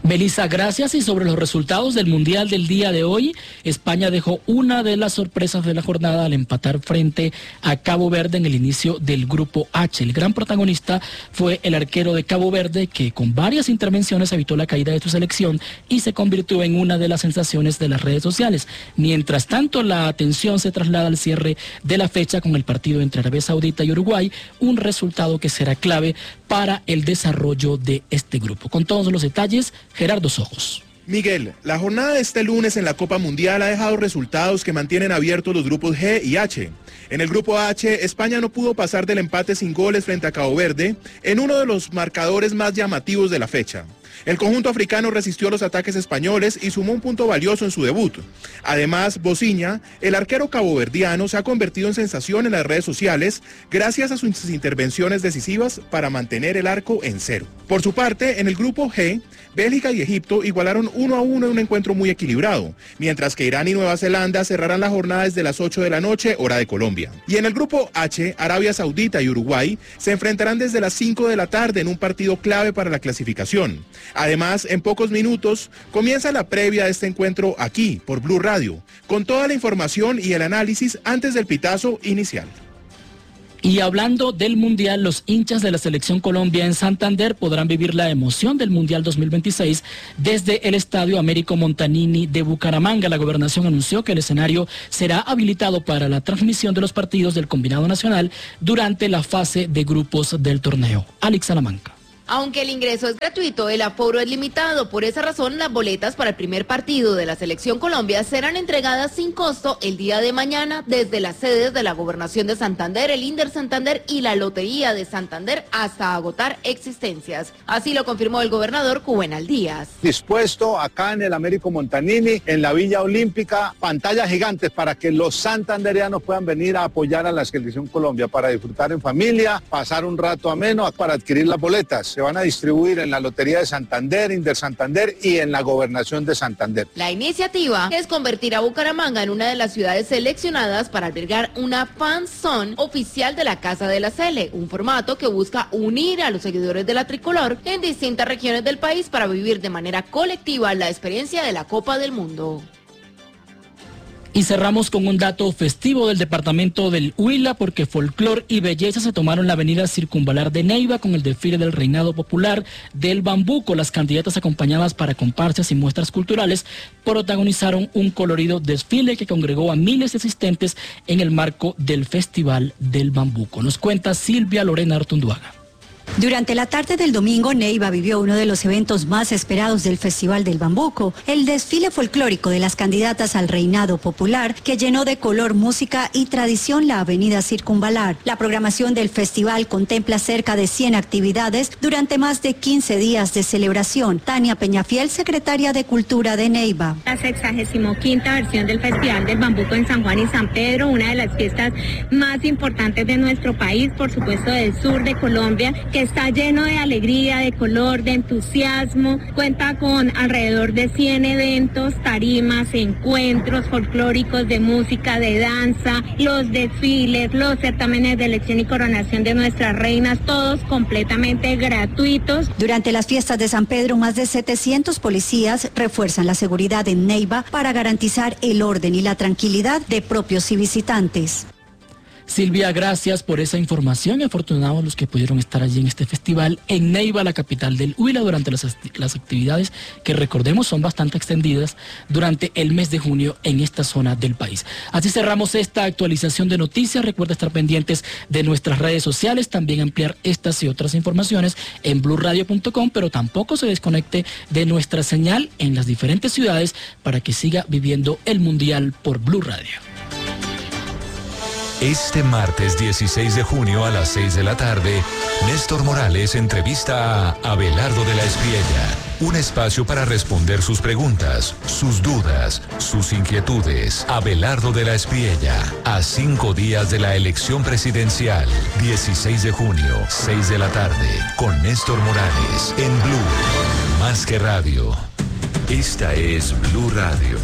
Melissa, gracias. Y sobre los resultados del Mundial del día de hoy, España dejó una de las sorpresas de la jornada al empatar frente a Cabo Verde en el inicio del Grupo H. El gran protagonista fue el arquero de Cabo Verde, que con varias intervenciones evitó la caída de su selección y se convirtió en una de las sensaciones de las redes sociales. Mientras tanto, la atención se traslada al cierre de la fecha con el partido entre Arabia Saudita y Uruguay, un resultado que será clave para el desarrollo de este grupo. Con todos los detalles, Gerardo Sojos. Miguel, la jornada de este lunes en la Copa Mundial ha dejado resultados que mantienen abiertos los grupos G y H. En el grupo H, España no pudo pasar del empate sin goles frente a Cabo Verde en uno de los marcadores más llamativos de la fecha. El conjunto africano resistió los ataques españoles y sumó un punto valioso en su debut. Además, Bociña, el arquero caboverdiano, se ha convertido en sensación en las redes sociales gracias a sus intervenciones decisivas para mantener el arco en cero. Por su parte, en el grupo G, Bélgica y Egipto igualaron 1-1 en un encuentro muy equilibrado, mientras que Irán y Nueva Zelanda cerrarán la jornada desde las 8 de la noche, hora de Colombia. Y en el grupo H, Arabia Saudita y Uruguay se enfrentarán desde las 5 de la tarde en un partido clave para la clasificación. Además, en pocos minutos comienza la previa de este encuentro aquí, por Blue Radio, con toda la información y el análisis antes del pitazo inicial. Y hablando del Mundial, los hinchas de la Selección Colombia en Santander podrán vivir la emoción del Mundial 2026 desde el Estadio Américo Montanini de Bucaramanga. La gobernación anunció que el escenario será habilitado para la transmisión de los partidos del combinado nacional durante la fase de grupos del torneo. Alex Salamanca. Aunque el ingreso es gratuito, el aforo es limitado. Por esa razón, las boletas para el primer partido de la Selección Colombia serán entregadas sin costo el día de mañana desde las sedes de la Gobernación de Santander, el Inder Santander y la Lotería de Santander hasta agotar existencias. Así lo confirmó el gobernador Juvenal Díaz. Dispuesto acá en el Américo Montanini, en la Villa Olímpica, pantallas gigantes para que los santandereanos puedan venir a apoyar a la Selección Colombia para disfrutar en familia, pasar un rato ameno para adquirir las boletas. Se van a distribuir en la Lotería de Santander, Inder Santander y en la Gobernación de Santander. La iniciativa es convertir a Bucaramanga en una de las ciudades seleccionadas para albergar una fan zone oficial de la Casa de la Sele, un formato que busca unir a los seguidores de la tricolor en distintas regiones del país para vivir de manera colectiva la experiencia de la Copa del Mundo. Y cerramos con un dato festivo del departamento del Huila, porque folclor y belleza se tomaron la avenida Circunvalar de Neiva con el desfile del Reinado Popular del Bambuco. Las candidatas, acompañadas para comparsas y muestras culturales, protagonizaron un colorido desfile que congregó a miles de asistentes en el marco del Festival del Bambuco. Nos cuenta Silvia Lorena Artunduaga. Durante la tarde del domingo, Neiva vivió uno de los eventos más esperados del Festival del Bambuco, el desfile folclórico de las candidatas al Reinado Popular, que llenó de color, música y tradición la avenida Circunvalar. La programación del festival contempla cerca de 100 actividades durante más de 15 días de celebración. Tania Peñafiel, secretaria de Cultura de Neiva. La 65ª versión del Festival del Bambuco en San Juan y San Pedro, una de las fiestas más importantes de nuestro país, por supuesto del sur de Colombia, que está lleno de alegría, de color, de entusiasmo. Cuenta con alrededor de 100 eventos, tarimas, encuentros folclóricos de música, de danza, los desfiles, los certámenes de elección y coronación de nuestras reinas, todos completamente gratuitos. Durante las fiestas de San Pedro, más de 700 policías refuerzan la seguridad en Neiva para garantizar el orden y la tranquilidad de propios y visitantes. Silvia, gracias por esa información. Afortunados los que pudieron estar allí en este festival en Neiva, la capital del Huila, durante las actividades que, recordemos, son bastante extendidas durante el mes de junio en esta zona del país. Así cerramos esta actualización de noticias. Recuerda estar pendientes de nuestras redes sociales, también ampliar estas y otras informaciones en blurradio.com, pero tampoco se desconecte de nuestra señal en las diferentes ciudades para que siga viviendo el Mundial por Blue Radio. Este martes 16 de junio a las 6 de la tarde, Néstor Morales entrevista a Abelardo de la Espriella. Un espacio para responder sus preguntas, sus dudas, sus inquietudes. Abelardo de la Espriella, a 5 días de la elección presidencial. 16 de junio, 6 de la tarde, con Néstor Morales, en Blue. Más que radio. Esta es Blue Radio.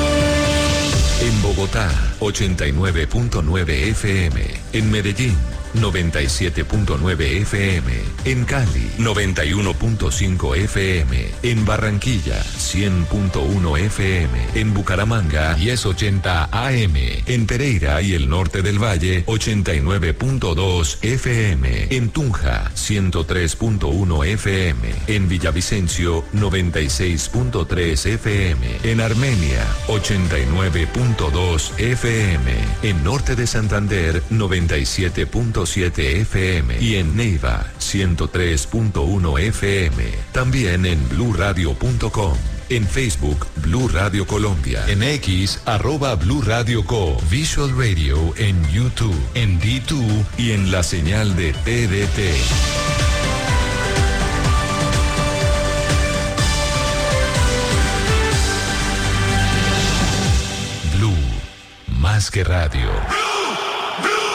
En Bogotá, 89.9 FM. En Medellín, 97.9 FM. En Cali, 91.5 FM. En Barranquilla, 100.1 FM. En Bucaramanga, 1080 AM. En Pereira y el norte del Valle, 89.2 FM. En Tunja, 103.1 FM. En Villavicencio, 96.3 FM. En Armenia, 89.2 FM. En norte de Santander, 97.7 FM. Y en Neiva, 103.1 FM. También en bluradio.com. En Facebook, Blue Radio Colombia. En X, @Blue Radio Co. Visual Radio en YouTube, en D2 y en la señal de TDT. Blue, más que radio.